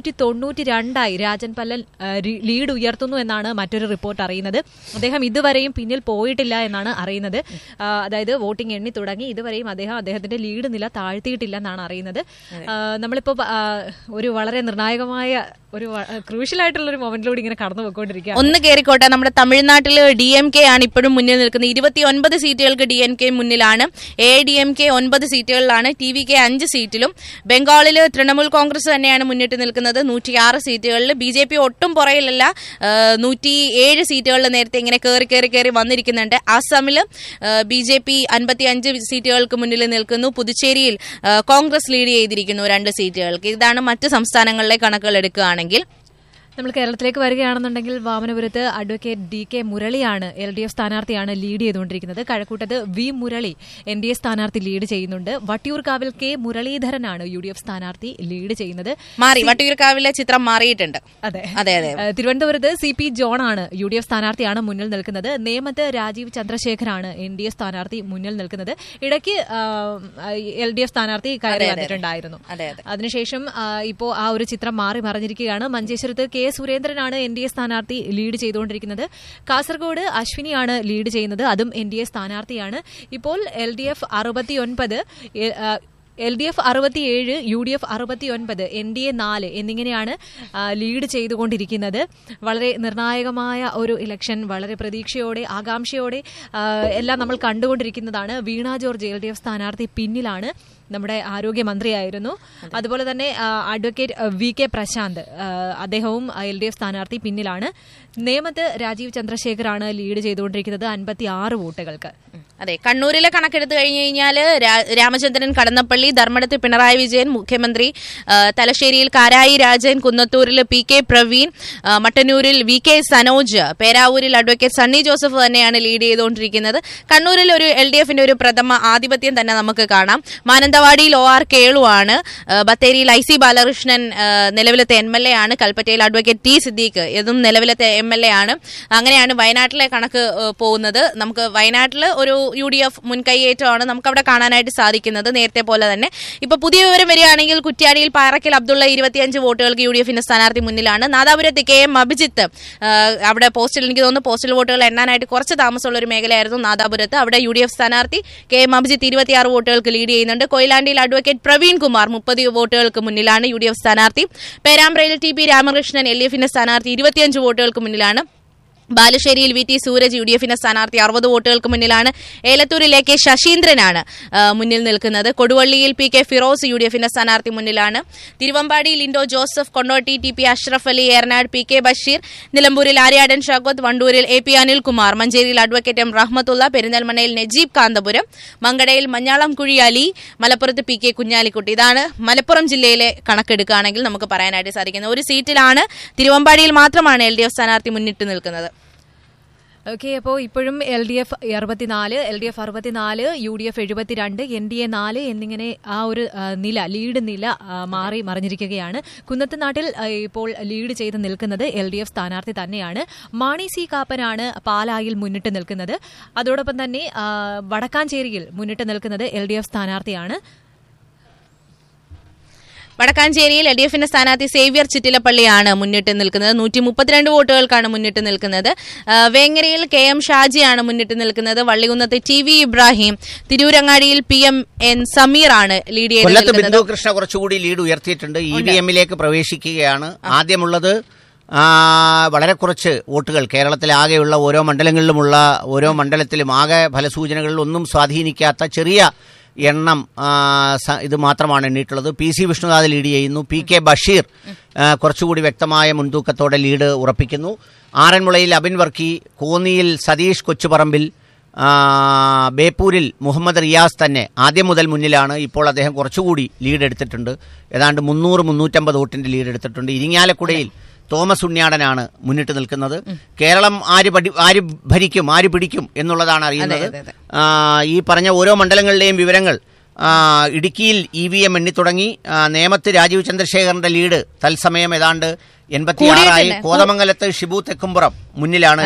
C: 392 രാജൻ പല്ലൻ ലീഡ് ഉയർത്തുന്നു എന്നാണ് മറ്റൊരു റിപ്പോർട്ട് അറിയുന്നത്. അദ്ദേഹം ഇതുവരെയും പിന്നിൽ പോയിട്ടില്ല എന്നാണ് അറിയുന്നത്. അതായത് വോട്ടിംഗ് എണ്ണി തുടങ്ങി, ഇതുവരെയും അദ്ദേഹത്തിന്റെ ലീഡ് നില താഴ്ത്തിയിട്ടില്ല എന്നാണ് അറിയുന്നത്. നമ്മളിപ്പോ ഒരു വളരെ നിർണായകമായ ഒരു ക്രൂഷ്യൽ ആയിട്ടുള്ള ഒരു മൊമെന്റിലൂടെ ഇങ്ങനെ കടന്നു പോയിക്കൊണ്ടിരിക്കുക.
A: ഒന്ന് കയറിക്കോട്ടെ, നമ്മുടെ തമിഴ്നാട്ടിൽ DMK ആണ് ഇപ്പോഴും മുന്നിൽ നിൽക്കുന്നത്. 29 സീറ്റുകൾക്ക് DMK മുന്നിലാണ്. AIDMK 9 സീറ്റുകളിലാണ്. TVK 5 സീറ്റിലും. ബംഗാളിൽ തൃണമൂൽ കോൺഗ്രസ് തന്നെയാണ് മുന്നിട്ട് നിൽക്കുന്നത് 106 സീറ്റുകളിൽ. BJP ഒട്ടും പുറയിലല്ല, 107 സീറ്റുകളിൽ നേരത്തെ ഇങ്ങനെ കയറി വന്നിരിക്കുന്നുണ്ട്. ആസാമിൽ BJP 55 സീറ്റുകൾക്ക് മുന്നിൽ നിൽക്കുന്നു. പുതുച്ചേരിയിൽ കോൺഗ്രസ് ലീഡ് ചെയ്തിരിക്കുന്നു 2 സീറ്റുകൾക്ക്. ഇതാണ് മറ്റ് സംസ്ഥാനങ്ങളിലെ കണക്കുകൾ എടുക്കുകയാണെങ്കിൽ.
C: നമ്മൾ കേരളത്തിലേക്ക് വരികയാണെന്നുണ്ടെങ്കിൽ വാമനപുരത്ത് അഡ്വക്കേറ്റ് DK മുരളിയാണ് LDF സ്ഥാനാർത്ഥിയാണ് ലീഡ് ചെയ്തുകൊണ്ടിരിക്കുന്നത്. കഴക്കൂട്ടത്ത് V മുരളി NDA സ്ഥാനാർത്ഥി ലീഡ് ചെയ്യുന്നുണ്ട്. വട്ടിയൂർക്കാവിൽ K മുരളീധരനാണ് UDF സ്ഥാനാർത്ഥി ലീഡ് ചെയ്യുന്നത്.
A: വട്ടിയൂർക്കാവിലെ ചിത്രം മാറിയിട്ടുണ്ട്.
C: അതെ. തിരുവനന്തപുരത്ത് CP ജോൺ ആണ് UDF സ്ഥാനാർത്ഥിയാണ് മുന്നിൽ നിൽക്കുന്നത്. നേമത്ത് രാജീവ് ചന്ദ്രശേഖരാണ് NDA സ്ഥാനാർത്ഥി മുന്നിൽ നിൽക്കുന്നത്. ഇടയ്ക്ക് LDF സ്ഥാനാർത്ഥി കയറി വന്നിട്ടുണ്ടായിരുന്നു. അതിനുശേഷം ഇപ്പോ ആ ഒരു ചിത്രം മാറി മറിഞ്ഞിരിക്കുകയാണ്. മഞ്ചേശ്വരത്ത് K സുരേന്ദ്രനാണ് NDA സ്ഥാനാർത്ഥി ലീഡ് ചെയ്തുകൊണ്ടിരിക്കുന്നത്. കാസർഗോഡ് അശ്വിനിയാണ് ലീഡ് ചെയ്യുന്നത്, അതും NDA സ്ഥാനാർത്ഥിയാണ്. ഇപ്പോൾ LDF 69, LDF 67, UDF 69, NDA 4 എന്നിങ്ങനെയാണ് ലീഡ് ചെയ്തുകൊണ്ടിരിക്കുന്നത്. വളരെ നിർണായകമായ ഒരു ഇലക്ഷൻ, വളരെ പ്രതീക്ഷയോടെ ആകാംക്ഷയോടെ എല്ലാം നമ്മൾ കണ്ടുകൊണ്ടിരിക്കുന്നതാണ്. വീണ ജോർജ് LDF സ്ഥാനാർത്ഥി പിന്നിലാണ്, നമ്മുടെ ആരോഗ്യമന്ത്രിയായിരുന്നു. അതുപോലെ തന്നെ അഡ്വക്കേറ്റ് VK പ്രശാന്ത് അദ്ദേഹവും LDF സ്ഥാനാർത്ഥി പിന്നിലാണ്. നേമത്ത് രാജീവ് ചന്ദ്രശേഖരാണ് ലീഡ് ചെയ്തുകൊണ്ടിരിക്കുന്നത് 56 വോട്ടുകൾക്ക്.
A: അതെ, കണ്ണൂരിലെ കണക്കെടുത്ത് കഴിഞ്ഞു കഴിഞ്ഞാൽ രാമചന്ദ്രൻ കടന്നപ്പള്ളി, ധർമ്മടത്ത് പിണറായി വിജയൻ മുഖ്യമന്ത്രി, തലശ്ശേരിയിൽ കാരായി രാജൻ, കുന്നത്തൂരിൽ PK പ്രവീൺ, മട്ടന്നൂരിൽ VK സനോജ്, പേരാവൂരിൽ അഡ്വക്കേറ്റ് സണ്ണി ജോസഫ് തന്നെയാണ് ലീഡ് ചെയ്തുകൊണ്ടിരിക്കുന്നത്. കണ്ണൂരിൽ ഒരു LDFന്റെ ഒരു പ്രഥമ ആധിപത്യം തന്നെ നമുക്ക് കാണാം. മാനന്തവാടിയിൽ OR കേളുവാണ്, ബത്തേരിയിൽ IC ബാലകൃഷ്ണൻ നിലവിലത്തെ MLA ആണ്, കൽപ്പറ്റയിൽ അഡ്വക്കേറ്റ് T സിദ്ദീഖ് ഇതും നിലവിലത്തെ MLA ആണ്. അങ്ങനെയാണ് വയനാട്ടിലെ കണക്ക് പോകുന്നത്. നമുക്ക് വയനാട്ടിൽ ഒരു UDF മുൻകൈയേറ്റമാണ് നമുക്ക് അവിടെ കാണാനായിട്ട് സാധിക്കുന്നത്. നേരത്തെ പോലെ തന്നെ ഇപ്പൊ പുതിയ വിവരം വരികയാണെങ്കിൽ കുറ്റ്യാടിയിൽ പാറക്കൽ അബ്ദുള്ള 25 വോട്ടുകൾക്ക് UDFന്റെ സ്ഥാനാർത്ഥി മുന്നിലാണ്. നാദാപുരത്ത് KM അഭിജിത്ത്, അവിടെ പോസ്റ്റൽ, എനിക്ക് തോന്നുന്നു പോസ്റ്റൽ വോട്ടുകൾ എണ്ണാനായിട്ട് കുറച്ച് താമസമുള്ള ഒരു മേഖലയായിരുന്നു നാദാപുരത്ത്. അവിടെ UDF സ്ഥാനാർത്ഥി KM അഭിജിത്ത് 26 വോട്ടുകൾക്ക് ലീഡ് ചെയ്യുന്നുണ്ട്. കൊയിലാണ്ടിയിൽ അഡ്വക്കേറ്റ് പ്രവീൺ കുമാർ 30 വോട്ടുകൾക്ക് മുന്നിലാണ് UDF സ്ഥാനാർത്ഥി. പേരാമ്പ്രയിൽ TP രാമകൃഷ്ണൻ LDFന്റെ സ്ഥാനാർത്ഥി 25 വോട്ടുകൾക്ക് മുന്നിലാണ്. ബാലുശ്ശേരിയിൽ VT സൂരജ് UDFന്റെ സ്ഥാനാർത്ഥി 60 വോട്ടുകൾക്ക് മുന്നിലാണ്. ഏലത്തൂരിൽ AK ശശീന്ദ്രനാണ് മുന്നിൽ നിൽക്കുന്നത്. കൊടുവള്ളിയിൽ PK ഫിറോസ് UDFന്റെ സ്ഥാനാർത്ഥി മുന്നിലാണ്. തിരുവമ്പാടിയിൽ Indo Joseph, Kondotty TP Ashraf Ali, Eranad PK Basheer, നിലമ്പൂരിൽ ആര്യാടൻ ഷൗക്കത്ത്, വണ്ടൂരിൽ AP അനിൽകുമാർ, മഞ്ചേരിയിൽ അഡ്വക്കേറ്റ് M റഹ്മത്തുള്ള, പെരിന്തൽമണ്ണയിൽ നജീബ് കാന്തപുരം, മങ്കടയിൽ മഞ്ഞാളംകുഴി അലി, മലപ്പുറത്ത് PK കുഞ്ഞാലിക്കുട്ടി. ഇതാണ് മലപ്പുറം ജില്ലയിലെ കണക്കെടുക്കുകയാണെങ്കിൽ നമുക്ക് പറയാനായിട്ട് സാധിക്കുന്നത്. ഒരു സീറ്റിലാണ്, തിരുവമ്പാടിയിൽ മാത്രമാണ് LDF സ്ഥാനാർത്ഥി മുന്നിട്ട് നിൽക്കുന്നത്.
C: ഓക്കെ, അപ്പോൾ ഇപ്പോഴും LDF 64, LDF 64, UDF 72, NDA 4 എന്നിങ്ങനെ ആ ഒരു ലീഡ് നില മാറി മറിഞ്ഞിരിക്കുകയാണ്. കുന്നത്തുനാട്ടിൽ ഇപ്പോൾ ലീഡ് ചെയ്ത് നിൽക്കുന്നത് LDF സ്ഥാനാർത്ഥി തന്നെയാണ്. മാണി C കാപ്പനാണ് പാലായിൽ മുന്നിട്ട് നിൽക്കുന്നത്. അതോടൊപ്പം തന്നെ വടക്കാഞ്ചേരിയിൽ മുന്നിട്ട് നിൽക്കുന്നത് LDF സ്ഥാനാർത്ഥിയാണ്.
A: വടക്കാഞ്ചേരിയിൽ LDFന്റെ സ്ഥാനാർത്ഥി സേവ്യർ ചിറ്റിലപ്പള്ളിയാണ് മുന്നിട്ട് നിൽക്കുന്നത്. 132 വോട്ടുകൾക്കാണ് മുന്നിട്ട് നിൽക്കുന്നത്. വേങ്ങരയിൽ KM ഷാജിയാണ് മുന്നിട്ട് നിൽക്കുന്നത്. വള്ളികുന്നത്ത് TV ഇബ്രാഹിം, തിരൂരങ്ങാടിയിൽ PMN സമീർ ആണ് ലീഡ് ചെയ്യുന്നത്.
B: ബിന്ദു കൃഷ്ണ കുറച്ചുകൂടി ലീഡ് ഉയർത്തിയിട്ടുണ്ട്. EVMലേക്ക് പ്രവേശിക്കുകയാണ്. ആദ്യമുള്ളത് വളരെ കുറച്ച് വോട്ടുകൾ. കേരളത്തിലാകെയുള്ള ഓരോ മണ്ഡലങ്ങളിലുമുള്ള ഓരോ മണ്ഡലത്തിലും ആകെ ഫലസൂചനകളിൽ ഒന്നും സ്വാധീനിക്കാത്ത ചെറിയ എണ്ണം ഇത് മാത്രമാണ് എണ്ണിയിട്ടുള്ളത്. PC വിഷ്ണുനാഥ് ലീഡ് ചെയ്യുന്നു. PK ബഷീർ കുറച്ചുകൂടി വ്യക്തമായ മുൻതൂക്കത്തോടെ ലീഡ് ഉറപ്പിക്കുന്നു. ആറന്മുളയിൽ അബിൻ വർക്കി, കോന്നിയിൽ സതീഷ് കൊച്ചുപറമ്പിൽ, ബേപ്പൂരിൽ മുഹമ്മദ് റിയാസ് തന്നെ ആദ്യം മുതൽ മുന്നിലാണ്. ഇപ്പോൾ അദ്ദേഹം കുറച്ചുകൂടി ലീഡ് എടുത്തിട്ടുണ്ട്. ഏതാണ്ട് 300-350 വോട്ടിന്റെ ലീഡ് എടുത്തിട്ടുണ്ട്. ഇരിങ്ങാലക്കുടയിൽ തോമസ് ഉണ്ണിയാടനാണ് മുന്നിട്ട് നിൽക്കുന്നത്. കേരളം ആര് ഭരിക്കും, ആര് പിടിക്കും എന്നുള്ളതാണ് അറിയുന്നത്. ഈ പറഞ്ഞ ഓരോ മണ്ഡലങ്ങളിലെയും വിവരങ്ങൾ. ഇടുക്കിയിൽ EVM എണ്ണിത്തുടങ്ങി. നേമത്ത് രാജീവ് ചന്ദ്രശേഖരന്റെ ലീഡ് തത്സമയം ഏതാണ്ട് 86 കോതമംഗലത്ത് ഷിബു തെക്കുംപുറം മുന്നിലാണ്.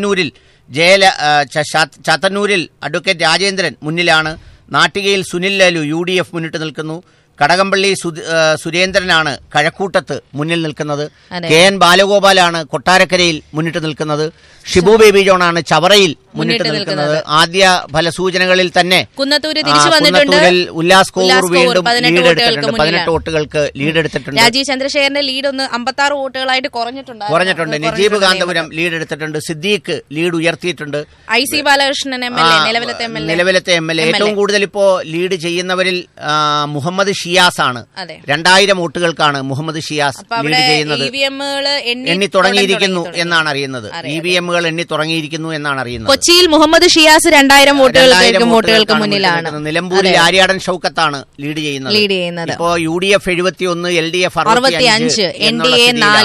B: ചാത്തന്നൂരിൽ അഡ്വക്കേറ്റ് രാജേന്ദ്രൻ മുന്നിലാണ്. നാട്ടികയിൽ സുനിൽ ലാലു UDF മുന്നിട്ട് നിൽക്കുന്നു. കടകംപള്ളി സുരേന്ദ്രനാണ് കഴക്കൂട്ടത്ത് മുന്നിൽ നിൽക്കുന്നത്. KN ബാലഗോപാലാണ് കൊട്ടാരക്കരയിൽ മുന്നിട്ട് നിൽക്കുന്നത്. ഷിബു ബേബി ജോണാണ് ചവറയിൽ മുന്നിട്ട് നിൽക്കുന്നത്. ആദ്യ ഫലസൂചനകളിൽ തന്നെ കുന്നത്തൂരിൽ ഉല്ലാസ് കോവൂർ വീണ്ടും ലീഡ് എടുത്തിട്ടുണ്ട്. 18 വോട്ടുകൾക്ക് ലീഡ് എടുത്തിട്ടുണ്ട്.
A: രാജീവ് ചന്ദ്രശേഖരന്റെ ലീഡ് ഒന്ന് 56 വോട്ടുകളായിട്ട് കുറഞ്ഞിട്ടുണ്ട്.
B: നജീബ് കാന്തപുരം ലീഡ് എടുത്തിട്ടുണ്ട്. സിദ്ദീഖ് ലീഡ് ഉയർത്തിയിട്ടുണ്ട്.
A: IC ബാലകൃഷ്ണൻ
B: നിലവിലത്തെ MLA. ഏറ്റവും കൂടുതൽ ഇപ്പോ ലീഡ് ചെയ്യുന്നവരിൽ മുഹമ്മദ് ഷിയാസ് ആണ്. 2000 വോട്ടുകൾക്കാണ് മുഹമ്മദ് ഷിയാസ് ലീഡ് ചെയ്യുന്നത്. എണ്ണി തുടങ്ങിയിരിക്കുന്നു എന്നാണ് അറിയുന്നത്. EVMകൾ എണ്ണി തുടങ്ങിയിരിക്കുന്നു എന്നാണ് അറിയുന്നത്.
A: കൊച്ചിയിൽ മുഹമ്മദ് ഷിയാസ് 2000 വോട്ടുകൾക്ക് മുന്നിലാണ്.
B: നിലമ്പൂരിൽ ആര്യാടൻ ഷൗക്കത്താണ് ലീഡ് ചെയ്യുന്നത്. ഇപ്പോ UDF 71, LDF 65,
A: NDA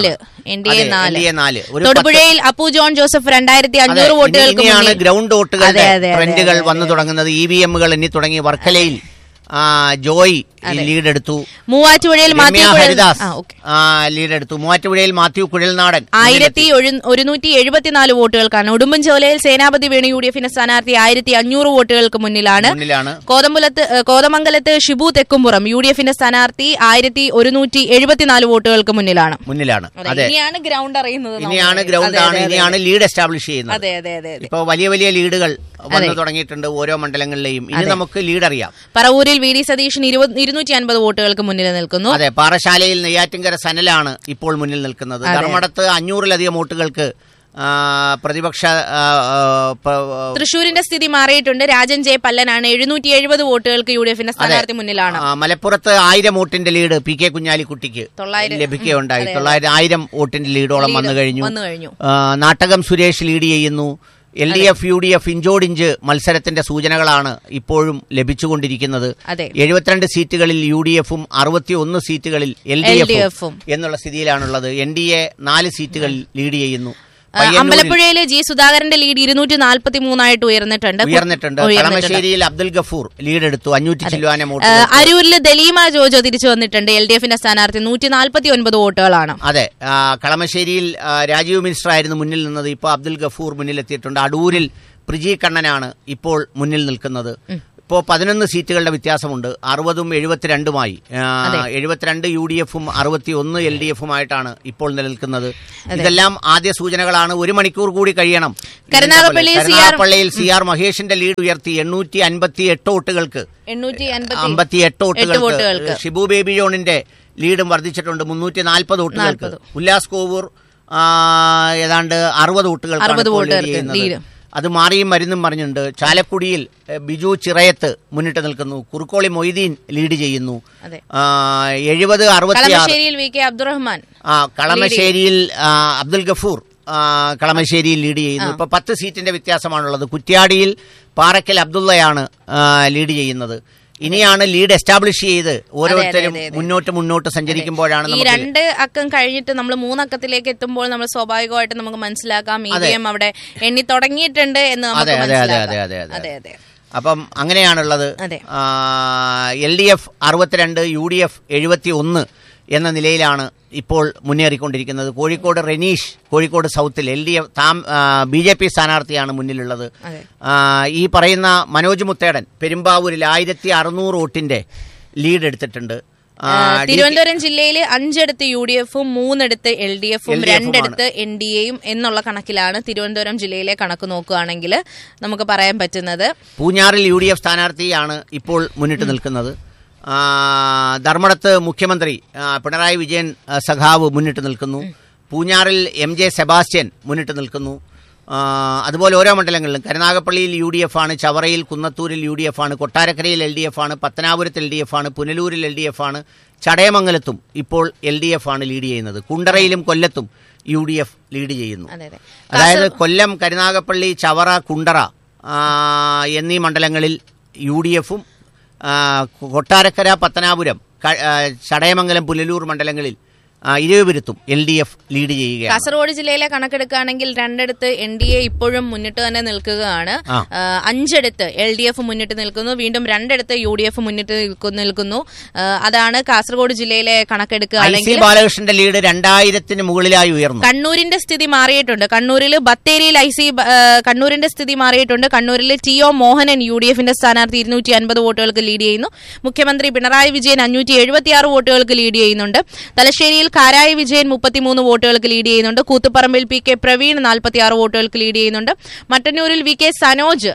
A: 4. തൊടുപുഴയിൽ അപ്പു ജോൺ ജോസഫ് 2500 വോട്ടുകൾക്ക്
B: ഗ്രൗണ്ട് വോട്ടുകളുടെ ട്രെൻഡുകൾ വന്നു തുടങ്ങുന്നത്. EVMകൾ എണ്ണി തുടങ്ങി. വർക്കലയിൽ ജോയ് ലീഡ് എടുത്തു.
A: മൂവാറ്റുപുഴയിൽ
B: ഹരിദാസ് ലീഡ് എടുത്തു. മൂവാറ്റുപുഴയിൽ മാത്യു കുഴൽനാടൻ
A: 1174 വോട്ടുകൾക്കാണ്. ഉടുമ്പൻചോലയിൽ സേനാപതി വേണു UDFന്റെ സ്ഥാനാർത്ഥി 1500 വോട്ടുകൾക്ക് മുന്നിലാണ്. കോതമംഗലത്ത് ഷിബു തെക്കുംപുറം UDFന്റെ സ്ഥാനാർത്ഥി 1174 വോട്ടുകൾക്ക് മുന്നിലാണ്.
B: ഇനിയാണ്
A: ഗ്രൗണ്ട് അറിയുന്നത്.
B: ഇനിയാണ് ലീഡ് എസ്റ്റാബ്ലിഷ് ചെയ്യുന്നത്. ഇപ്പൊ വലിയ വലിയ ലീഡുകൾ വന്നു തുടങ്ങിയിട്ടുണ്ട് ഓരോ മണ്ഡലങ്ങളിലെയും. ഇനി നമുക്ക് ലീഡ് അറിയാം.
A: പറവൂരിൽ VD സതീശൻ 250 വോട്ടുകൾക്ക് മുന്നിൽ നിൽക്കുന്നു.
B: അതെ, പാറശാലയിൽ നെയ്യാറ്റിൻകര സനലാണ് ഇപ്പോൾ മുന്നിൽ നിൽക്കുന്നത്. ധർമ്മടത്ത് 500-ലധികം വോട്ടുകൾക്ക് പ്രതിപക്ഷ.
A: തൃശൂരിന്റെ സ്ഥിതി മാറിയിട്ടുണ്ട്. രാജൻ ജെ പല്ലനാണ് 770 വോട്ടുകൾക്ക് UDFന്റെ സ്ഥാനാർത്ഥി മുന്നിലാണ്.
B: മലപ്പുറത്ത് 1000 വോട്ടിന്റെ ലീഡ് PK കുഞ്ഞാലിക്കുട്ടിക്ക് ലഭിക്കുകയുണ്ടായി. 1000 വോട്ടിന്റെ ലീഡോളം വന്നു കഴിഞ്ഞു. നാട്ടകം സുരേഷ് ലീഡ് ചെയ്യുന്നു. LDF UDF ഇഞ്ചോടിഞ്ച് മത്സരത്തിന്റെ സൂചനകളാണ് ഇപ്പോഴും ലഭിച്ചുകൊണ്ടിരിക്കുന്നത്. 72 സീറ്റുകളിൽ UDFും 61 സീറ്റുകളിൽ LDFും എന്നുള്ള സ്ഥിതിയിലാണുള്ളത്. NDA 4 സീറ്റുകളിൽ ലീഡ് ചെയ്യുന്നു.
A: അമ്പലപ്പുഴയിലെ ജി സുധാകരന്റെ ലീഡ് 243 ഉയർന്നിട്ടുണ്ട്.
B: കളമശ്ശേരിയിൽ അബ്ദുൽ ഗഫൂർ ലീഡ് എടുത്തു 500 ചില്ലുവാനം വോട്ട്.
A: അരൂരിൽ ദലീമ ജോജോ തിരിച്ചു വന്നിട്ടുണ്ട്. LDFന്റെ സ്ഥാനാർത്ഥി 149 വോട്ടുകളാണ്.
B: അതെ, കളമശ്ശേരിയും രാജീവ് മിനിസ്റ്റർ ആയിരുന്നു മുന്നിൽ നിന്നത്. ഇപ്പോൾ അബ്ദുൽ ഗഫൂർ മുന്നിലെത്തിയിട്ടുണ്ട്. അടൂരിൽ പ്രിജി കണ്ണനാണ് ഇപ്പോൾ മുന്നിൽ നിൽക്കുന്നത്. ഇപ്പോൾ 11 സീറ്റുകളുടെ വ്യത്യാസമുണ്ട്. 60ഉം 72മായി 72 UDFും 61 LDFുമായിട്ടാണ് ഇപ്പോൾ നിലനിൽക്കുന്നത്. ഇതെല്ലാം ആദ്യ സൂചനകളാണ്. 1 മണിക്കൂർ കൂടി കഴിയണം. കരുനാഗപ്പള്ളിയിൽ CR മഹേഷിന്റെ ലീഡ് ഉയർത്തി 858 വോട്ടുകൾക്ക് 58 വോട്ടുകൾക്ക്. ഷിബു ബേബി ജോണിന്റെ ലീഡും വർദ്ധിച്ചിട്ടുണ്ട് 340 വോട്ടുകൾക്ക്. ഉല്ലാസ് കോവൂർ ഏതാണ്ട് 60 വോട്ടുകൾക്ക്. അത് മാറിയും മരുന്നും പറഞ്ഞിട്ടുണ്ട്. ചാലക്കുടിയിൽ ബിജു ചിറയത്ത് മുന്നിട്ട് നിൽക്കുന്നു. കുറുക്കോളി മൊയ്തീൻ ലീഡ് ചെയ്യുന്നു
A: 70-66. അബ്ദുറഹ്മാൻ
B: കളമശ്ശേരിയിൽ അബ്ദുൽ ഗഫൂർ കളമശ്ശേരിയിൽ ലീഡ് ചെയ്യുന്നു. ഇപ്പൊ 10 സീറ്റിന്റെ വ്യത്യാസമാണുള്ളത്. കുറ്റ്യാടിയിൽ പാറക്കൽ അബ്ദുള്ളയാണ് ലീഡ് ചെയ്യുന്നത്. ഇനിയാണ് ലീഡ് എസ്റ്റാബ്ലിഷ് ചെയ്ത് ഓരോരുത്തരും മുന്നോട്ട് സഞ്ചരിക്കുമ്പോഴാണ്
A: ഈ 2 അക്കം കഴിഞ്ഞിട്ട് നമ്മൾ 3 അക്കത്തിലേക്ക് എത്തുമ്പോൾ നമ്മൾ സ്വാഭാവികമായിട്ട് നമുക്ക് മനസ്സിലാക്കാം EVM അവിടെ എണ്ണി തുടങ്ങിയിട്ടുണ്ട് എന്ന് നമുക്ക് മനസ്സിലാക്കാം.
B: അപ്പം അങ്ങനെയാണുള്ളത്. LDF 62 UDF 71 എന്ന നിലയിലാണ് ഇപ്പോൾ മുന്നേറിക്കൊണ്ടിരിക്കുന്നത്. കോഴിക്കോട് റെനീഷ് കോഴിക്കോട് സൗത്തിൽ LDF BJP സ്ഥാനാർത്ഥിയാണ് മുന്നിലുള്ളത്. ഈ പറയുന്ന മനോജ് മുത്തേടൻ പെരുമ്പാവൂരിൽ 1600 വോട്ടിന്റെ ലീഡ് എടുത്തിട്ടുണ്ട്.
A: തിരുവനന്തപുരം ജില്ലയിൽ 5 UDFും 3 LDFും 2 NDAയും എന്നുള്ള കണക്കിലാണ് തിരുവനന്തപുരം ജില്ലയിലെ കണക്ക് നോക്കുകയാണെങ്കിൽ നമുക്ക് പറയാൻ പറ്റുന്നത്.
B: പൂഞ്ഞാറിൽ UDF സ്ഥാനാർത്ഥിയാണ് ഇപ്പോൾ മുന്നിട്ട് നിൽക്കുന്നത്. ധർമ്മടത്ത് മുഖ്യമന്ത്രി പിണറായി വിജയൻ സഖാവ് മുന്നിട്ട് നിൽക്കുന്നു. പൂഞ്ഞാറിൽ MJ സെബാസ്റ്റ്യൻ മുന്നിട്ട് നിൽക്കുന്നു. അതുപോലെ ഓരോ മണ്ഡലങ്ങളിലും കരുനാഗപ്പള്ളിയിൽ UDF ആണ്, ചവറയിൽ കുന്നത്തൂരിൽ UDF ആണ്, കൊട്ടാരക്കരയിൽ LDF ആണ്, പത്തനാപുരത്ത് LDF ആണ്, പുനലൂരിൽ LDF ആണ്, ചടയമംഗലത്തും ഇപ്പോൾ LDF ആണ് ലീഡ് ചെയ്യുന്നത്. കുണ്ടറയിലും കൊല്ലത്തും UDF ലീഡ് ചെയ്യുന്നു. അതായത് കൊല്ലം, കരുനാഗപ്പള്ളി, ചവറ, കുണ്ടറ എന്നീ മണ്ഡലങ്ങളിൽ UDFും കൊട്ടാരക്കര, പത്തനാപുരം, ചടയമംഗലം, പുനലൂർ മണ്ഡലങ്ങളിൽ ഇരുവരുത്തും LDF ലീഡ് ചെയ്യുകയാണ്.
A: കാസർഗോഡ് ജില്ലയിലെ കണക്കെടുക്കുകയാണെങ്കിൽ 2 NDA ഇപ്പോഴും മുന്നിട്ട് തന്നെ നിൽക്കുകയാണ്. 5 LDF മുന്നിട്ട് നിൽക്കുന്നു. വീണ്ടും 2 UDF മുന്നിട്ട് നിൽക്കുന്നു. അതാണ് കാസർഗോഡ് ജില്ലയിലെ കണക്കെടുക്കുകയാണെങ്കിൽ.
B: ബാലകൃഷ്ണന്റെ ലീഡ് 2000-ന് മുകളിലായി ഉയർന്നു.
A: കണ്ണൂരിന്റെ സ്ഥിതി മാറിയിട്ടുണ്ട്. കണ്ണൂരിൽ ബത്തേരിയിൽ കണ്ണൂരിന്റെ സ്ഥിതി മാറിയിട്ടുണ്ട്. കണ്ണൂരിൽ TO മോഹനൻ UDFന്റെ സ്ഥാനാർത്ഥി 250 വോട്ടുകൾക്ക് ലീഡ് ചെയ്യുന്നു. മുഖ്യമന്ത്രി പിണറായി വിജയൻ 576 വോട്ടുകൾക്ക് ലീഡ് ചെയ്യുന്നുണ്ട്. തലശ്ശേരിയിൽ കാരായി വിജയൻ 33 വോട്ടുകൾക്ക് ലീഡ് ചെയ്യുന്നുണ്ട്. കൂത്തുപറമ്പിൽ PK പ്രവീൺ 46 വോട്ടുകൾക്ക് ലീഡ് ചെയ്യുന്നുണ്ട്. മട്ടന്നൂരിൽ VK സനോജ്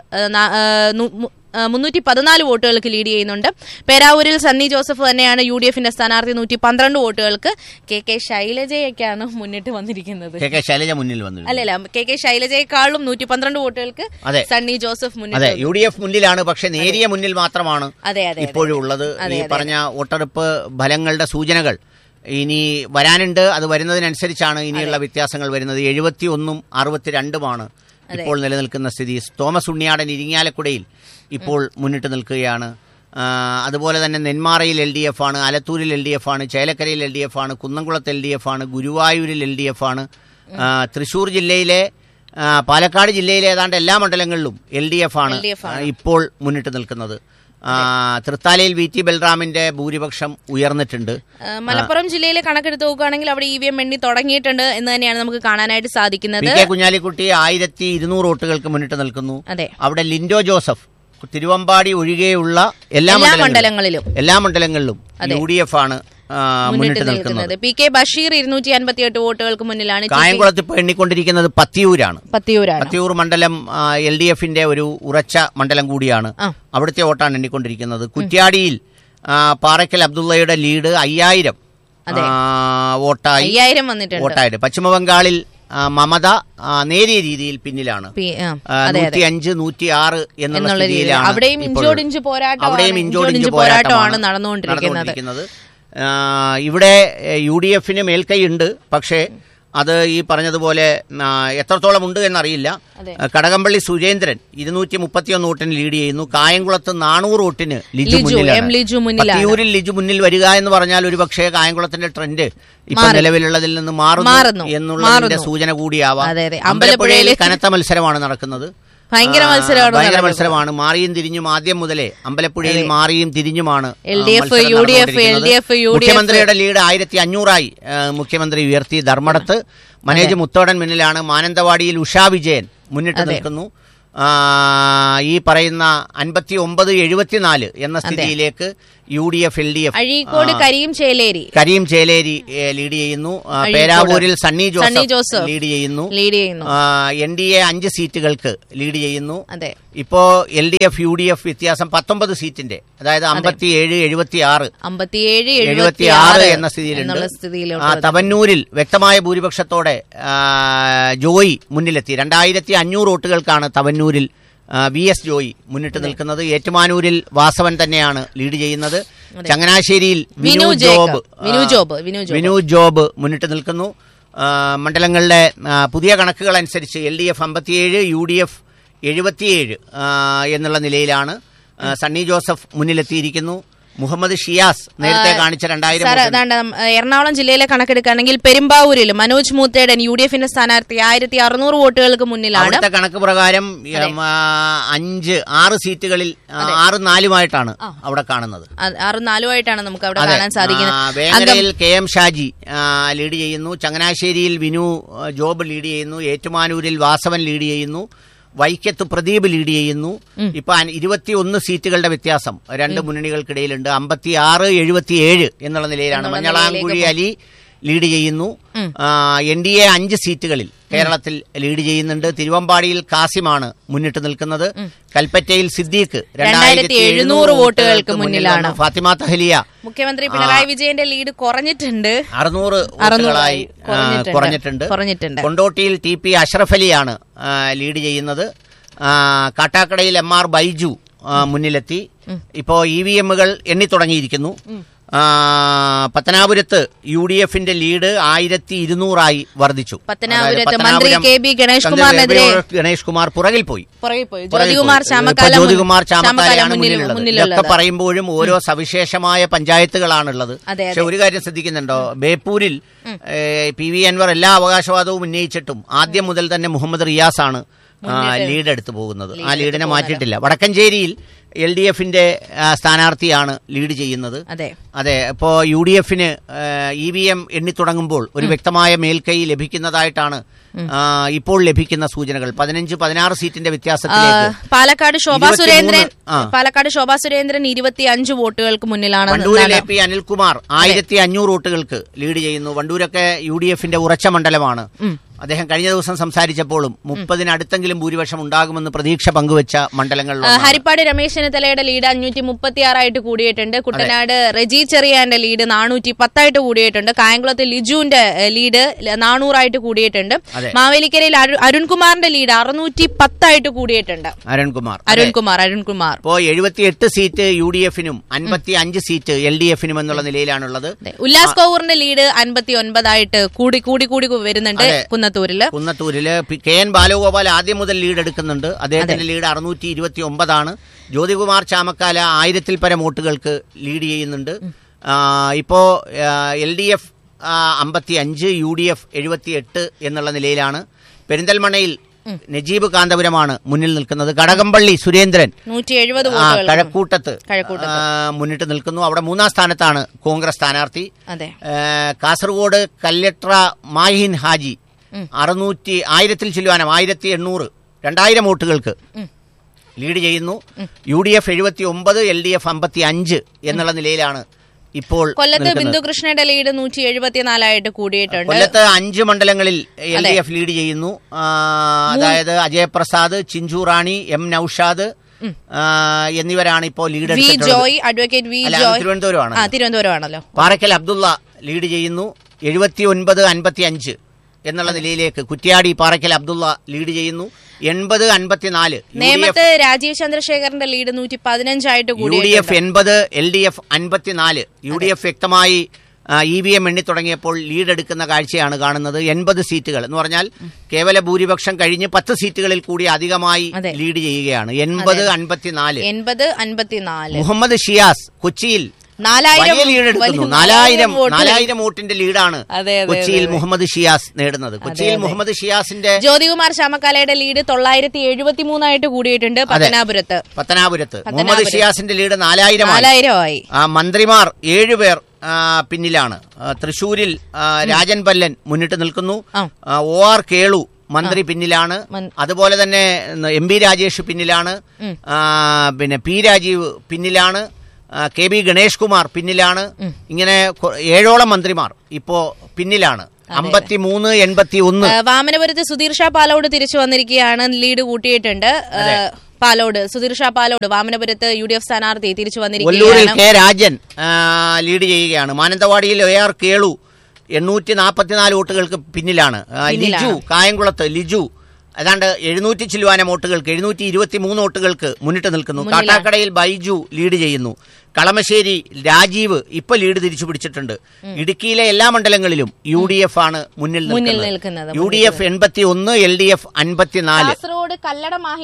A: 314 വോട്ടുകൾക്ക് ലീഡ് ചെയ്യുന്നുണ്ട്. പേരാവൂരിൽ സണ്ണി ജോസഫ് തന്നെയാണ് UDFന്റെ സ്ഥാനാർത്ഥി 112 വോട്ടുകൾക്ക്. KK ശൈലജയൊക്കെയാണ് മുന്നിട്ട് വന്നിരിക്കുന്നത്. അല്ലല്ല, KK ശൈലജയെക്കാളും 112 വോട്ടുകൾക്ക് സണ്ണി ജോസഫ് മുന്നിൽ.
B: UDF മുന്നിലാണ്, പക്ഷെ നേരിയ മുന്നിൽ മാത്രമാണ് ഇപ്പോഴും ഉള്ളത്. ഈ പറഞ്ഞ വോട്ടെടുപ്പ് ഫലങ്ങളുടെ സൂചനകൾ ഇനി വരാനുണ്ട്. അത് വരുന്നതിനനുസരിച്ചാണ് ഇനിയുള്ള വ്യത്യാസങ്ങൾ വരുന്നത്. 71ഉം 62ഉമാണ് ഇപ്പോൾ നിലനിൽക്കുന്ന സ്ഥിതി. തോമസ് ഉണ്ണിയാടൻ ഇരിങ്ങാലക്കുടയിൽ ഇപ്പോൾ മുന്നിട്ട് നിൽക്കുകയാണ്. അതുപോലെ തന്നെ നെന്മാറയിൽ LDF ആണ്, ആലത്തൂരിൽ LDF ആണ്, ചേലക്കരയിൽ LDF ആണ്, കുന്നംകുളത്ത് LDF ആണ്, ഗുരുവായൂരിൽ LDF ആണ്. തൃശൂർ ജില്ലയിലെ, പാലക്കാട് ജില്ലയിലെ ഏതാണ്ട് എല്ലാ മണ്ഡലങ്ങളിലും LDF ആണ് ഇപ്പോൾ മുന്നിട്ട് നിൽക്കുന്നത്. തൃത്താലയിൽ VT ബൽറാമിന്റെ ഭൂരിപക്ഷം ഉയർന്നിട്ടുണ്ട്.
A: മലപ്പുറം ജില്ലയിലെ കണക്കെടുത്ത് നോക്കുകയാണെങ്കിൽ അവിടെ EVM എണ്ണി തുടങ്ങിയിട്ടുണ്ട് എന്ന് തന്നെയാണ് നമുക്ക് കാണാനായിട്ട് സാധിക്കുന്നത്.
B: PK കുഞ്ഞാലിക്കുട്ടി 1200 വോട്ടുകൾക്ക് മുന്നിട്ട് നിൽക്കുന്നു. അവിടെ ലിൻഡോ ജോസഫ് തിരുവമ്പാടി ഒഴികെയുള്ള എല്ലാ മണ്ഡലങ്ങളിലും UDF ആണ് മുന്നിട്ട് നിൽക്കുന്നത്.
A: PK ബഷീർ 258 വോട്ടുകൾക്ക് മുന്നിലാണ്.
B: കായംകുളത്ത് ഇപ്പോൾ എണ്ണിക്കൊണ്ടിരിക്കുന്നത് പത്തിയൂർ മണ്ഡലം LDFന്റെ ഒരു ഉറച്ച മണ്ഡലം കൂടിയാണ്. അവിടുത്തെ വോട്ടാണ് എണ്ണിക്കൊണ്ടിരിക്കുന്നത്. കുറ്റ്യാടിയിൽ പാറക്കൽ അബ്ദുള്ളയുടെ ലീഡ് 5000 വോട്ടായിട്ട്. പശ്ചിമബംഗാളിൽ മമത നേരിയ രീതിയിൽ പിന്നിലാണ്. 105, 106 എന്നുള്ള സ്ഥിതിയിലാണ്.
A: അവിടെയും ഇഞ്ചോടിഞ്ച് പോരാട്ടമാണ് നടന്നുകൊണ്ടിരിക്കുന്നത്.
B: ഇവിടെ UDFന് മേൽക്കൈയുണ്ട്. പക്ഷേ അത് ഈ പറഞ്ഞതുപോലെ എത്രത്തോളം ഉണ്ട് എന്നറിയില്ല. കടകംപള്ളി സുരേന്ദ്രൻ 231 വോട്ടിന് ലീഡ് ചെയ്യുന്നു. കായംകുളത്ത് 400 വോട്ടിന് ലിജു മുന്നിലാണ്. പത്തിയൂരിൽ ലിജു മുന്നിൽ വരിക എന്ന് പറഞ്ഞാൽ ഒരുപക്ഷെ കായംകുളത്തിന്റെ ട്രെൻഡ് ഇപ്പൊ നിലവിലുള്ളതിൽ നിന്ന് മാറുന്നു എന്നുള്ളതിന്റെ സൂചന കൂടിയാവാം. അമ്പലപ്പുഴയിൽ കനത്ത മത്സരമാണ് നടക്കുന്നത്. ഭയങ്കര മത്സരമാണ്. മാറിയും തിരിഞ്ഞും ആദ്യം മുതലേ അമ്പലപ്പുഴയിൽ മാറിയും തിരിഞ്ഞുമാണ്. മുഖ്യമന്ത്രിയുടെ ലീഡ് 1500 മുഖ്യമന്ത്രി ഉയർത്തി. ധർമ്മടത്ത് മനേജ് മുത്തോടൻ മുന്നിലാണ്. മാനന്തവാടിയിൽ ഉഷാ വിജയൻ മുന്നിട്ട് നിൽക്കുന്നു. ഈ പറയുന്ന 59-74 എന്ന സ്ഥിതിയിലേക്ക് UDF LDF.
A: Azhikode Kareem Cheleri
B: lead ചെയ്യുന്നു. പേരാവൂരിൽ സണ്ണി ജോസഫ് ലീഡ് ചെയ്യുന്നു. NDA 5 സീറ്റുകൾക്ക് ലീഡ് ചെയ്യുന്നു. ഇപ്പോ LDF UDF വ്യത്യാസം 19 സീറ്റിന്റെ, അതായത് 57-76 എന്ന സ്ഥിതിയിലുണ്ട്. തവന്നൂരിൽ വ്യക്തമായ ഭൂരിപക്ഷത്തോടെ ജോയി മുന്നിലെത്തി. 2500 വോട്ടുകൾക്കാണ് തവന്നൂരിൽ VS ജോയി മുന്നിട്ട് നിൽക്കുന്നത്. ഏറ്റുമാനൂരിൽ വാസവൻ തന്നെയാണ് ലീഡ് ചെയ്യുന്നത്. ചങ്ങനാശ്ശേരിയിൽ വിനു ജോബ് മുന്നിട്ട് നിൽക്കുന്നു. മണ്ഡലങ്ങളിലെ പുതിയ കണക്കുകൾ അനുസരിച്ച് LDF 57, UDF 77 എന്നുള്ള നിലയിലാണ്. സണ്ണി ജോസഫ് മുന്നിലെത്തിയിരിക്കുന്നു. മുഹമ്മദ് ഷിയാസ് നേരത്തെ കാണിച്ച 2000.
A: എറണാകുളം ജില്ലയിലെ കണക്കെടുക്കുകയാണെങ്കിൽ പെരുമ്പാവൂരിൽ മനോജ് മൂത്തേടൻ UDFന്റെ സ്ഥാനാർത്ഥി 1600 വോട്ടുകൾക്ക് മുന്നിലാണ്.
B: അവിടുത്തെ കണക്ക് പ്രകാരം 6 സീറ്റുകളിൽ 6-4 അവിടെ കാണുന്നത്.
A: 6-4 നമുക്ക് അവിടെ കാണാൻ സാധിക്കുന്നത്.
B: വേങ്ങരയിൽ KM ഷാജി ലീഡ് ചെയ്യുന്നു. ചങ്ങനാശ്ശേരിയിൽ വിനു ജോബ് ലീഡ് ചെയ്യുന്നു. ഏറ്റുമാനൂരിൽ വാസവൻ ലീഡ് ചെയ്യുന്നു. വൈക്കത്ത് പ്രദീപ് ലീഡ് ചെയ്യുന്നു. ഇപ്പൊ 21 സീറ്റുകളുടെ വ്യത്യാസം രണ്ട് മുന്നണികൾക്കിടയിലുണ്ട്. 56-77 എന്നുള്ള നിലയിലാണ്. മഞ്ഞളാംകുഴി അലി ലീഡ് ചെയ്യുന്നു. NDA 5 സീറ്റുകളിൽ കേരളത്തിൽ ലീഡ് ചെയ്യുന്നുണ്ട്. തിരുവമ്പാടിയിൽ കാസിമാണ് മുന്നിട്ട് നിൽക്കുന്നത്. കൽപ്പറ്റയിൽ സിദ്ദീഖ് 2700 വോട്ടുകൾക്ക് മുന്നിലാണ്. ഫാത്തിമ തഹലിയ.
A: മുഖ്യമന്ത്രി പിണറായി വിജയന്റെ ലീഡ് കുറഞ്ഞിട്ടുണ്ട്.
B: 600 വോട്ടുകളായി കുറഞ്ഞിട്ടുണ്ട്. കൊണ്ടോട്ടിയിൽ TP അഷ്റഫ് അലിയാണ് ലീഡ് ചെയ്യുന്നത്. കാട്ടാക്കടയിൽ MR ബൈജു മുന്നിലെത്തി. ഇപ്പോ EVMകൾ എണ്ണി തുടങ്ങിയിരിക്കുന്നു. പത്തനാപുരത്ത് UDFന്റെ ലീഡ് 1200 വർദ്ധിച്ചു.
A: മന്ത്രി KB
B: ഗണേഷ് കുമാർ പുറകിൽ പോയി.
A: ജ്യോതികുമാർ
B: ചാമക്കാലയാണ് മുന്നിലുള്ളത്. ഇതൊക്കെ പറയുമ്പോഴും ഓരോ സവിശേഷമായ പഞ്ചായത്തുകളാണുള്ളത്. പക്ഷെ ഒരു കാര്യം ശ്രദ്ധിക്കുന്നുണ്ടോ, ബേപ്പൂരിൽ PV അൻവർ എല്ലാ അവകാശവാദവും ഉന്നയിച്ചിട്ടും ആദ്യം മുതൽ തന്നെ മുഹമ്മദ് റിയാസ് ആണ് ലീഡ് എടുത്തു പോകുന്നത്. ആ ലീഡിനെ മാറ്റിയിട്ടില്ല. വടക്കഞ്ചേരിയിൽ LDFന്റെ സ്ഥാനാർത്ഥിയാണ് ലീഡ് ചെയ്യുന്നത്. അതെ, ഇപ്പോ UDFന് EVM എണ്ണി തുടങ്ങുമ്പോൾ ഒരു വ്യക്തമായ മേൽക്കൈ ലഭിക്കുന്നതായിട്ടാണ് ഇപ്പോൾ ലഭിക്കുന്ന സൂചനകൾ. 15-16 സീറ്റിന്റെ വ്യത്യാസത്തിലേക്ക്
A: പാലക്കാട് ശോഭാ സുരേന്ദ്രൻ 25 വോട്ടുകൾക്ക് മുന്നിലാണ്.
B: വണ്ടൂരിൽ AP അനിൽകുമാർ 1500 വോട്ടുകൾക്ക് ലീഡ് ചെയ്യുന്നു. വണ്ടൂരൊക്കെ UDFന്റെ ഉറച്ച മണ്ഡലമാണ്. അദ്ദേഹം കഴിഞ്ഞ ദിവസം സംസാരിച്ചപ്പോഴും 30-അടുത്തെങ്കിലും ഭൂരിപക്ഷം ഉണ്ടാകുമെന്ന് പ്രതീക്ഷ പങ്കുവച്ച മണ്ഡലങ്ങളിൽ
A: ഹരിപ്പാട് രമേശ് ചെന്നിത്തലയുടെ ലീഡ് 536 കൂടിയിട്ടുണ്ട്. കുട്ടനാട് റെജി ചെറിയാന്റെ ലീഡ് 410 കൂടിയിട്ടുണ്ട്. കായംകുളത്ത് ലിജുവിന്റെ ലീഡ് 400 കൂടിയിട്ടുണ്ട്. മാവേലിക്കരയിൽ അരുൺകുമാറിന്റെ ലീഡ് 610 കൂടിയിട്ടുണ്ട്. അരുൺകുമാർ
B: ഇപ്പോ 78 സീറ്റ് UDFനും 55 സീറ്റ് LDFനും എന്നുള്ള നിലയിലാണുള്ളത്.
A: ഉല്ലാസ് കൗറിന്റെ ലീഡ് 59 കൂടി വരുന്നുണ്ട്.
B: കുന്നത്തൂരില് KN ബാലഗോപാൽ ആദ്യം മുതൽ ലീഡ് എടുക്കുന്നുണ്ട്. അദ്ദേഹത്തിന്റെ ലീഡ് 629. ജ്യോതികുമാർ ചാമക്കാല 1000-ൽ പരം വോട്ടുകൾക്ക് ലീഡ് ചെയ്യുന്നുണ്ട്. ഇപ്പോ LDF 55, UDF 78 എന്നുള്ള നിലയിലാണ്. പെരിന്തൽമണ്ണയിൽ നജീബ് കാന്തപുരമാണ് മുന്നിൽ നിൽക്കുന്നത്. കടകംപള്ളി സുരേന്ദ്രൻ
A: 170
B: കഴക്കൂട്ടത്ത് മുന്നിട്ട് നിൽക്കുന്നു. അവിടെ 3-ാം സ്ഥാനത്താണ് കോൺഗ്രസ് സ്ഥാനാർത്ഥി. കാസർഗോഡ് കല്ലട്ര മാഹിൻ ഹാജി 1000-ൽ ചില്ലുവാനം 1800 2000 വോട്ടുകൾക്ക് ലീഡ് ചെയ്യുന്നു. UDF 79, LDF 55 എന്നുള്ള നിലയിലാണ് ഇപ്പോൾ.
A: കൊല്ലത്ത് ബിന്ദുകൃഷ്ണയുടെ ലീഡ് 174 കൂടിയിട്ടുണ്ട്.
B: കൊല്ലത്ത് 5 മണ്ഡലങ്ങളിൽ LDF ലീഡ് ചെയ്യുന്നു. അതായത് അജയപ്രസാദ്, ചിഞ്ചു റാണി, M നൌഷാദ് എന്നിവരാണ് ഇപ്പോൾ ലീഡ് എടുത്തിട്ടുള്ളത്.
A: തിരുവനന്തപുരമാണല്ലോ.
B: പാറക്കൽ അബ്ദുള്ള ലീഡ് ചെയ്യുന്നു. 79-55 എന്നുള്ള നിലയിലേക്ക് കുറ്റ്യാടി പാറക്കൽ അബ്ദുള്ള ലീഡ് ചെയ്യുന്നു. 80-54.
A: നേമത്ത് രാജീവ് ചന്ദ്രശേഖരന്റെ ലീഡ് 115 കൂടി.
B: UDF 80, LDF 54. UDF വ്യക്തമായി EVM എണ്ണി തുടങ്ങിയപ്പോൾ ലീഡ് എടുക്കുന്ന കാഴ്ചയാണ് കാണുന്നത്. 80 സീറ്റുകൾ എന്ന് പറഞ്ഞാൽ കേവല ഭൂരിപക്ഷം കഴിഞ്ഞ് 10 സീറ്റുകളിൽ കൂടി അധികമായി ലീഡ് ചെയ്യുകയാണ്. 80-54. മുഹമ്മദ് ഷിയാസ് കൊച്ചിയിൽ
A: 4000
B: ലീഡ് എടുക്കുന്നു. 4000 വോട്ടിന്റെ ലീഡാണ് കൊച്ചിയിൽ മുഹമ്മദ് ഷിയാസ് നേടുന്നത്. കൊച്ചിയിൽ മുഹമ്മദ് ഷിയാസിന്റെ
A: ജ്യോതികുമാർ ശാമക്കാലയുടെ ലീഡ് 973 ആയിട്ട് കൂടിയിട്ടുണ്ട്. പത്തനാപുരത്ത് മുഹമ്മദ് ഷിയാസിന്റെ ലീഡ് 4000 ആയി. മന്ത്രിമാർ 7 പേർ പിന്നിലാണ്. തൃശൂരിൽ രാജൻ പല്ലൻ മുന്നിട്ട് നിൽക്കുന്നു. OR കേളു മന്ത്രി പിന്നിലാണ്. അതുപോലെ തന്നെ MP രാജേഷ് പിന്നിലാണ്. പിന്നെ P രാജീവ് പിന്നിലാണ്. KB ഗണേഷ് കുമാർ പിന്നിലാണ്. ഇങ്ങനെ 7ഓളം മന്ത്രിമാർ ഇപ്പോ പിന്നിലാണ്. 53-81. വാമനപുരത്ത് സുധീർ ഷാ പാലോട് തിരിച്ചു വന്നിരിക്കുകയാണ്. ലീഡ് കൂട്ടിയിട്ടുണ്ട്. സുധീർ ഷാ പാലോട് വാമനപുരത്ത് UDF സ്ഥാനാർത്ഥി തിരിച്ചു വന്നിരിക്കുകയാണ്.
B: K രാജൻ ലീഡ് ചെയ്യുകയാണ്. മാനന്തവാടിയിൽ AR കേളു 844 വോട്ടുകൾക്ക് പിന്നിലാണ്. ലിജു കായംകുളത്ത് ഏതാണ്ട് 700 ചില്ലുവാനം വോട്ടുകൾക്ക് 723 വോട്ടുകൾക്ക് മുന്നിട്ട് നിൽക്കുന്നു. കാട്ടാക്കടയിൽ ബൈജു ലീഡ് ചെയ്യുന്നു. കളമശ്ശേരി രാജീവ് ഇപ്പൊ ലീഡ് തിരിച്ചു പിടിച്ചിട്ടുണ്ട്. ഇടുക്കിയിലെ എല്ലാ മണ്ഡലങ്ങളിലും UDF ആണ് മുന്നിൽ നിൽക്കുന്നത്. UDF 81, LDF 54.
A: കാസർഗോഡ് കല്ലടമാഹി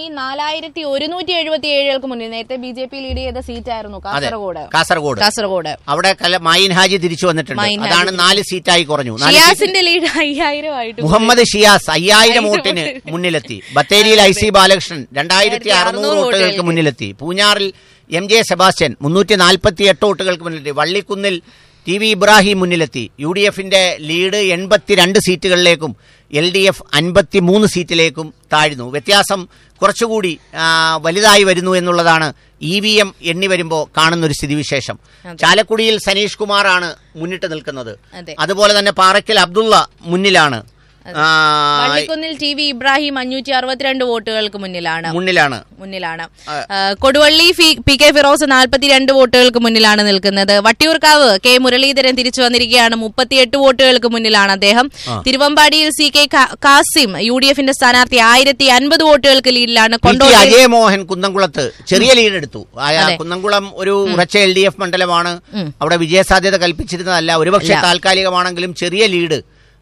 A: 4177 മുന്നിൽ. നേരത്തെ BJP ലീഡ് ചെയ്ത സീറ്റായിരുന്നു കാസർഗോഡ്. അവിടെ
B: മായിൻ ഹാജി തിരിച്ചു വന്നിട്ടുണ്ട്. അതാണ് 4 സീറ്റായി കുറഞ്ഞു.
A: ഷിയാസിന്റെ ലീഡ് 5000 ആയിട്ട്.
B: മുഹമ്മദ് ഷിയാസ് 5000 വോട്ടിന് മുന്നിലെത്തി. ബത്തേരിയിൽ IC ബാലകൃഷ്ണൻ 2600 വോട്ടുകൾക്ക് മുന്നിലെത്തി. പൂഞ്ഞാറിൽ MJ സെബാസ്റ്റ്യൻ 348 വോട്ടുകൾക്ക് മുന്നിലെത്തി. വള്ളിക്കുന്നിൽ TV ഇബ്രാഹിം മുന്നിലെത്തി. UDFന്റെ ലീഡ് 82 സീറ്റുകളിലേക്കും LDF 53 സീറ്റിലേക്കും താഴ്ന്നു. വ്യത്യാസം കുറച്ചുകൂടി വലുതായി വരുന്നു എന്നുള്ളതാണ് EVM എണ്ണി വരുമ്പോൾ കാണുന്ന ഒരു സ്ഥിതിവിശേഷം. ചാലക്കുടിയിൽ സനീഷ് കുമാറാണ് മുന്നിട്ട് നിൽക്കുന്നത്. അതുപോലെ തന്നെ പാറയ്ക്കൽ അബ്ദുള്ള മുന്നിലാണ്.
A: വള്ളിക്കുന്നിൽ TV ഇബ്രാഹിം 562 വോട്ടുകൾക്ക് മുന്നിലാണ്. കൊടുവള്ളി PK ഫിറോസ് 42 വോട്ടുകൾക്ക് മുന്നിലാണ് നിൽക്കുന്നത്. വട്ടിയൂർക്കാവ് K മുരളീധരൻ തിരിച്ചു വന്നിരിക്കുകയാണ്. 38 വോട്ടുകൾക്ക് മുന്നിലാണ് അദ്ദേഹം. തിരുവമ്പാടിയിൽ CK കാസിം UDFന്റെ സ്ഥാനാർത്ഥി 1050 വോട്ടുകൾക്ക് ലീഡിലാണ്.
B: അജയ് മോഹൻ കുന്നംകുളത്ത് ചെറിയ ലീഡ് എടുത്തു. കുന്നംകുളം ഒരു ഉറച്ച LDF മണ്ഡലമാണ്. അവിടെ വിജയസാധ്യത കൽപ്പിച്ചിരുന്നതല്ല. ഒരുപക്ഷെ താൽക്കാലികമാണെങ്കിലും ചെറിയ ലീഡ്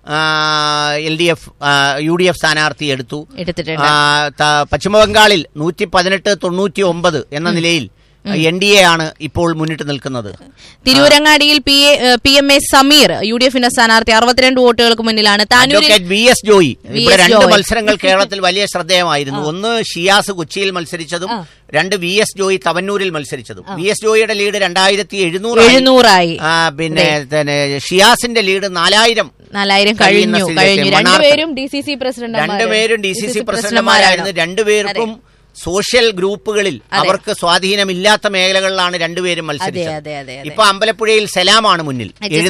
B: UDF സ്ഥാനാർത്ഥി എടുത്തിട്ടുണ്ട്. പശ്ചിമബംഗാളിൽ 118-99 എന്ന നിലയിൽ NDA ആണ് ഇപ്പോൾ മുന്നിട്ട് നിൽക്കുന്നത്.
A: തിരൂരങ്ങാടിയിൽ PMA സമീർ UDFന്റെ സ്ഥാനാർത്ഥി 62 വോട്ടുകൾക്ക് മുന്നിലാണ്.
B: VS ജോയി. ഇവിടെ 2 മത്സരങ്ങൾ കേരളത്തിൽ വലിയ ശ്രദ്ധേയമായിരുന്നു. ഒന്ന് ഷിയാസ് കൊച്ചിയിൽ മത്സരിച്ചതും 2 VS ജോയി തവന്നൂരിൽ മത്സരിച്ചതും. VS ജോയിയുടെ ലീഡ് 2700 ആയി. പിന്നെ ഷിയാസിന്റെ ലീഡ് 4000
A: കഴിഞ്ഞു. രണ്ടുപേരും DCC
B: പ്രസിഡന്റുമാരായിരുന്നു. രണ്ടുപേർക്കും സോഷ്യൽ ഗ്രൂപ്പുകളിൽ അവർക്ക് സ്വാധീനമില്ലാത്ത മേഖലകളിലാണ് രണ്ടുപേരും മത്സരിച്ചത്. ഇപ്പൊ അമ്പലപ്പുഴയിൽ സലാമാണ് മുന്നിൽ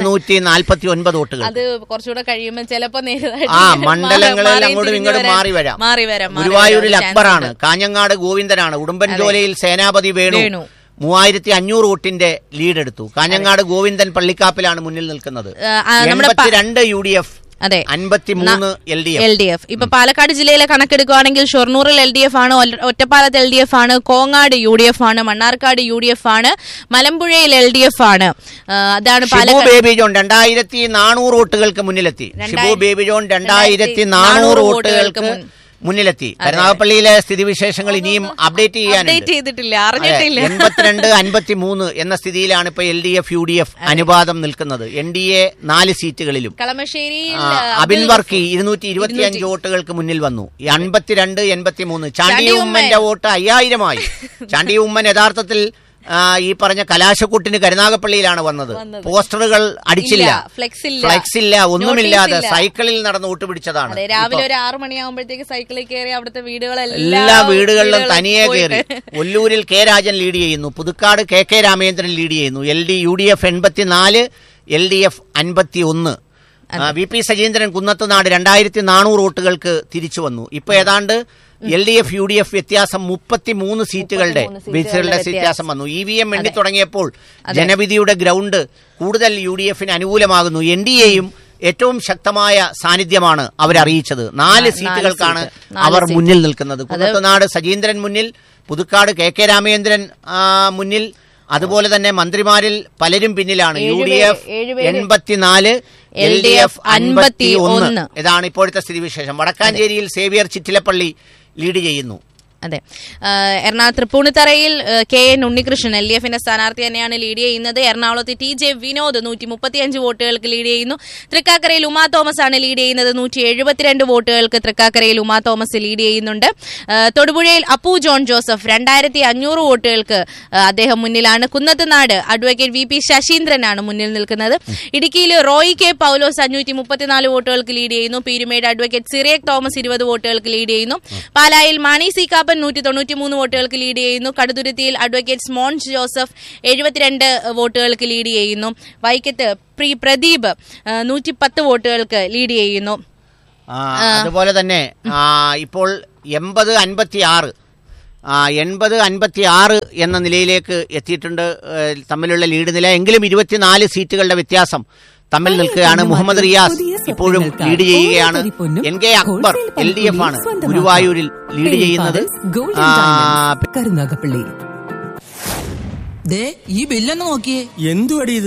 B: 749 വോട്ടുകൾ.
A: അത് കുറച്ചുകൂടെ കഴിയുമ്പോൾ ചിലപ്പോ
B: മണ്ഡലങ്ങളിൽ അങ്ങോട്ടും ഇങ്ങോട്ടും മാറി വരാം. ഗുരുവായൂരിൽ അക്ബറാണ്. കാഞ്ഞങ്ങാട് ഗോവിന്ദനാണ്. ഉടുമ്പൻചോലയിൽ സേനാപതി വേണു 3500 വോട്ടിന്റെ ലീഡ് എടുത്തു. കാഞ്ഞങ്ങാട് ഗോവിന്ദൻ പള്ളിക്കാപ്പിലാണ് മുന്നിൽ നിൽക്കുന്നത്. 82 UDF, 53 LDF.
A: ഇപ്പൊ പാലക്കാട് ജില്ലയിലെ കണക്കെടുക്കുകയാണെങ്കിൽ ഷൊർണൂറിൽ LDF ആണ്, ഒറ്റപ്പാലത്ത് LDF ആണ്, കോങ്ങാട് UDF ആണ്, മണ്ണാർക്കാട് UDF ആണ്, മലമ്പുഴയിൽ LDF ആണ്. അതാണ്
B: ബേബി ജോൺ 2400 വോട്ടുകൾക്ക് മുന്നിലെത്തി. ഷിബു ബേബി ജോൺ 2400 വോട്ടുകൾക്ക് മുന്നിലെത്തി. കരുനാഗപ്പള്ളിയിലെ സ്ഥിതിവിശേഷങ്ങൾ ഇനിയും അപ്ഡേറ്റ്
A: ചെയ്തിട്ടില്ല.
B: 82-53 എന്ന സ്ഥിതിയിലാണ് ഇപ്പൊ LDF UDF അനുപാതം നിൽക്കുന്നത്. NDA 4 സീറ്റുകളിലും.
A: കളമശ്ശേരിയിൽ
B: അബിൻ വർക്കി 225 വോട്ടുകൾക്ക് മുന്നിൽ വന്നു. 52-83. ചാണ്ടി ഉമ്മന്റെ വോട്ട് 5000 ആയി. ചാണ്ടി ഉമ്മൻ യഥാർത്ഥത്തിൽ ഈ പറഞ്ഞ കലാശക്കൂട്ടിന് കരുനാഗപ്പള്ളിയിലാണ് വന്നത്. പോസ്റ്ററുകൾ അടിച്ചില്ല, ഫ്ലെക്സ് ഇല്ല, ഒന്നുമില്ലാതെ സൈക്കിളിൽ നടന്ന് വോട്ട് പിടിച്ചതാണ്.
A: രാവിലെ ഒരു 6 മണിയാകുമ്പോഴത്തേക്ക് സൈക്കിളിൽ കയറി അവിടുത്തെ
B: എല്ലാ വീടുകളിലും തനിയെ കയറി. ഒല്ലൂരിൽ K രാജൻ ലീഡ് ചെയ്യുന്നു. പുതുക്കാട് KK രാമേന്ദ്രൻ ലീഡ് ചെയ്യുന്നു. UDF 84, LDF 51. VP Sajeendran Kunnathunad 2400 വോട്ടുകൾക്ക് തിരിച്ചു വന്നു. ഇപ്പൊ ഏതാണ്ട് LDF UDF വ്യത്യാസം 33 സീറ്റുകളുടെ വ്യത്യാസം വന്നു. EVM എണ്ണി തുടങ്ങിയപ്പോൾ ജനവിധിയുടെ ഗ്രൗണ്ട് കൂടുതൽ UDFന് അനുകൂലമാകുന്നു. NDAയും ഏറ്റവും ശക്തമായ സാന്നിധ്യമാണ് അവരറിയിച്ചത്. 4 സീറ്റുകൾക്കാണ് അവർ മുന്നിൽ നിൽക്കുന്നത്. കുന്നത്തുനാട് സജീന്ദ്രൻ മുന്നിൽ, പുതുക്കാട് KK രാമേന്ദ്രൻ മുന്നിൽ, അതുപോലെ തന്നെ മന്ത്രിമാരിൽ പലരും പിന്നിലാണ്. UDF 84, LDF 51. ഇതാണ് ഇപ്പോഴത്തെ സ്ഥിതിവിശേഷം. വടക്കാഞ്ചേരിയിൽ സേവിയർ ചിറ്റിലപ്പള്ളി ലീഡ് ചെയ്യുന്നു.
A: അതെ, എറണാകുളം തൃപ്പൂണിത്തറയിൽ KN ഉണ്ണികൃഷ്ണൻ LDFന്റെ സ്ഥാനാർത്ഥി തന്നെയാണ് ലീഡ് ചെയ്യുന്നത്. എറണാകുളത്ത് TJ വിനോദ് 135 വോട്ടുകൾക്ക് ലീഡ് ചെയ്യുന്നു. തൃക്കാക്കരയിൽ ഉമാ തോമസ് ആണ് ലീഡ് ചെയ്യുന്നത്. 172 വോട്ടുകൾക്ക് തൃക്കാക്കരയിൽ ഉമാ തോമസ് ലീഡ് ചെയ്യുന്നുണ്ട്. തൊടുപുഴയിൽ അപ്പു ജോൺ ജോസഫ് 2500 വോട്ടുകൾക്ക് അദ്ദേഹം മുന്നിലാണ്. കുന്നത്തുനാട് അഡ്വക്കേറ്റ് VP ശശീന്ദ്രനാണ് മുന്നിൽ നിൽക്കുന്നത്. ഇടുക്കിയിൽ റോയി K പൗലോസ് 534 വോട്ടുകൾക്ക് ലീഡ് ചെയ്യുന്നു. പീരുമേട് അഡ്വക്കേറ്റ് സിറിയക് തോമസ് 20 വോട്ടുകൾക്ക് ലീഡ് ചെയ്യുന്നു. പാലായിൽ മാണി സി കാപ്പൻ 193 വോട്ടുകൾക്ക് ലീഡ് ചെയ്യുന്നു. കടുതുരുത്തിയിൽ അഡ്വക്കേറ്റ് സ്മോൻസ് ജോസഫ് 72 വോട്ടുകൾക്ക് ലീഡ് ചെയ്യുന്നു. വൈക്കത്ത് പ്രദീപ് 110 വോട്ടുകൾക്ക് ലീഡ് ചെയ്യുന്നു.
B: അതുപോലെ തന്നെ ഇപ്പോൾ 80-56 എന്ന നിലയിലേക്ക് എത്തിയിട്ടുണ്ട് തമ്മിലുള്ള ലീഡ് നില. എങ്കിലും 24 സീറ്റുകളുടെ വ്യത്യാസം തമ്മിൽ നിൽക്കുകയാണ്. മുഹമ്മദ് റിയാസ് ഇപ്പോഴും ലീഡ് ചെയ്യുകയാണ്. NK അക്ബർ LDF ആണ് ഗുരുവായൂരിൽ ലീഡ് ചെയ്യുന്നത്.
D: ഈ ബില്ലെന്ന് നോക്കിയേ, എന്തുവടി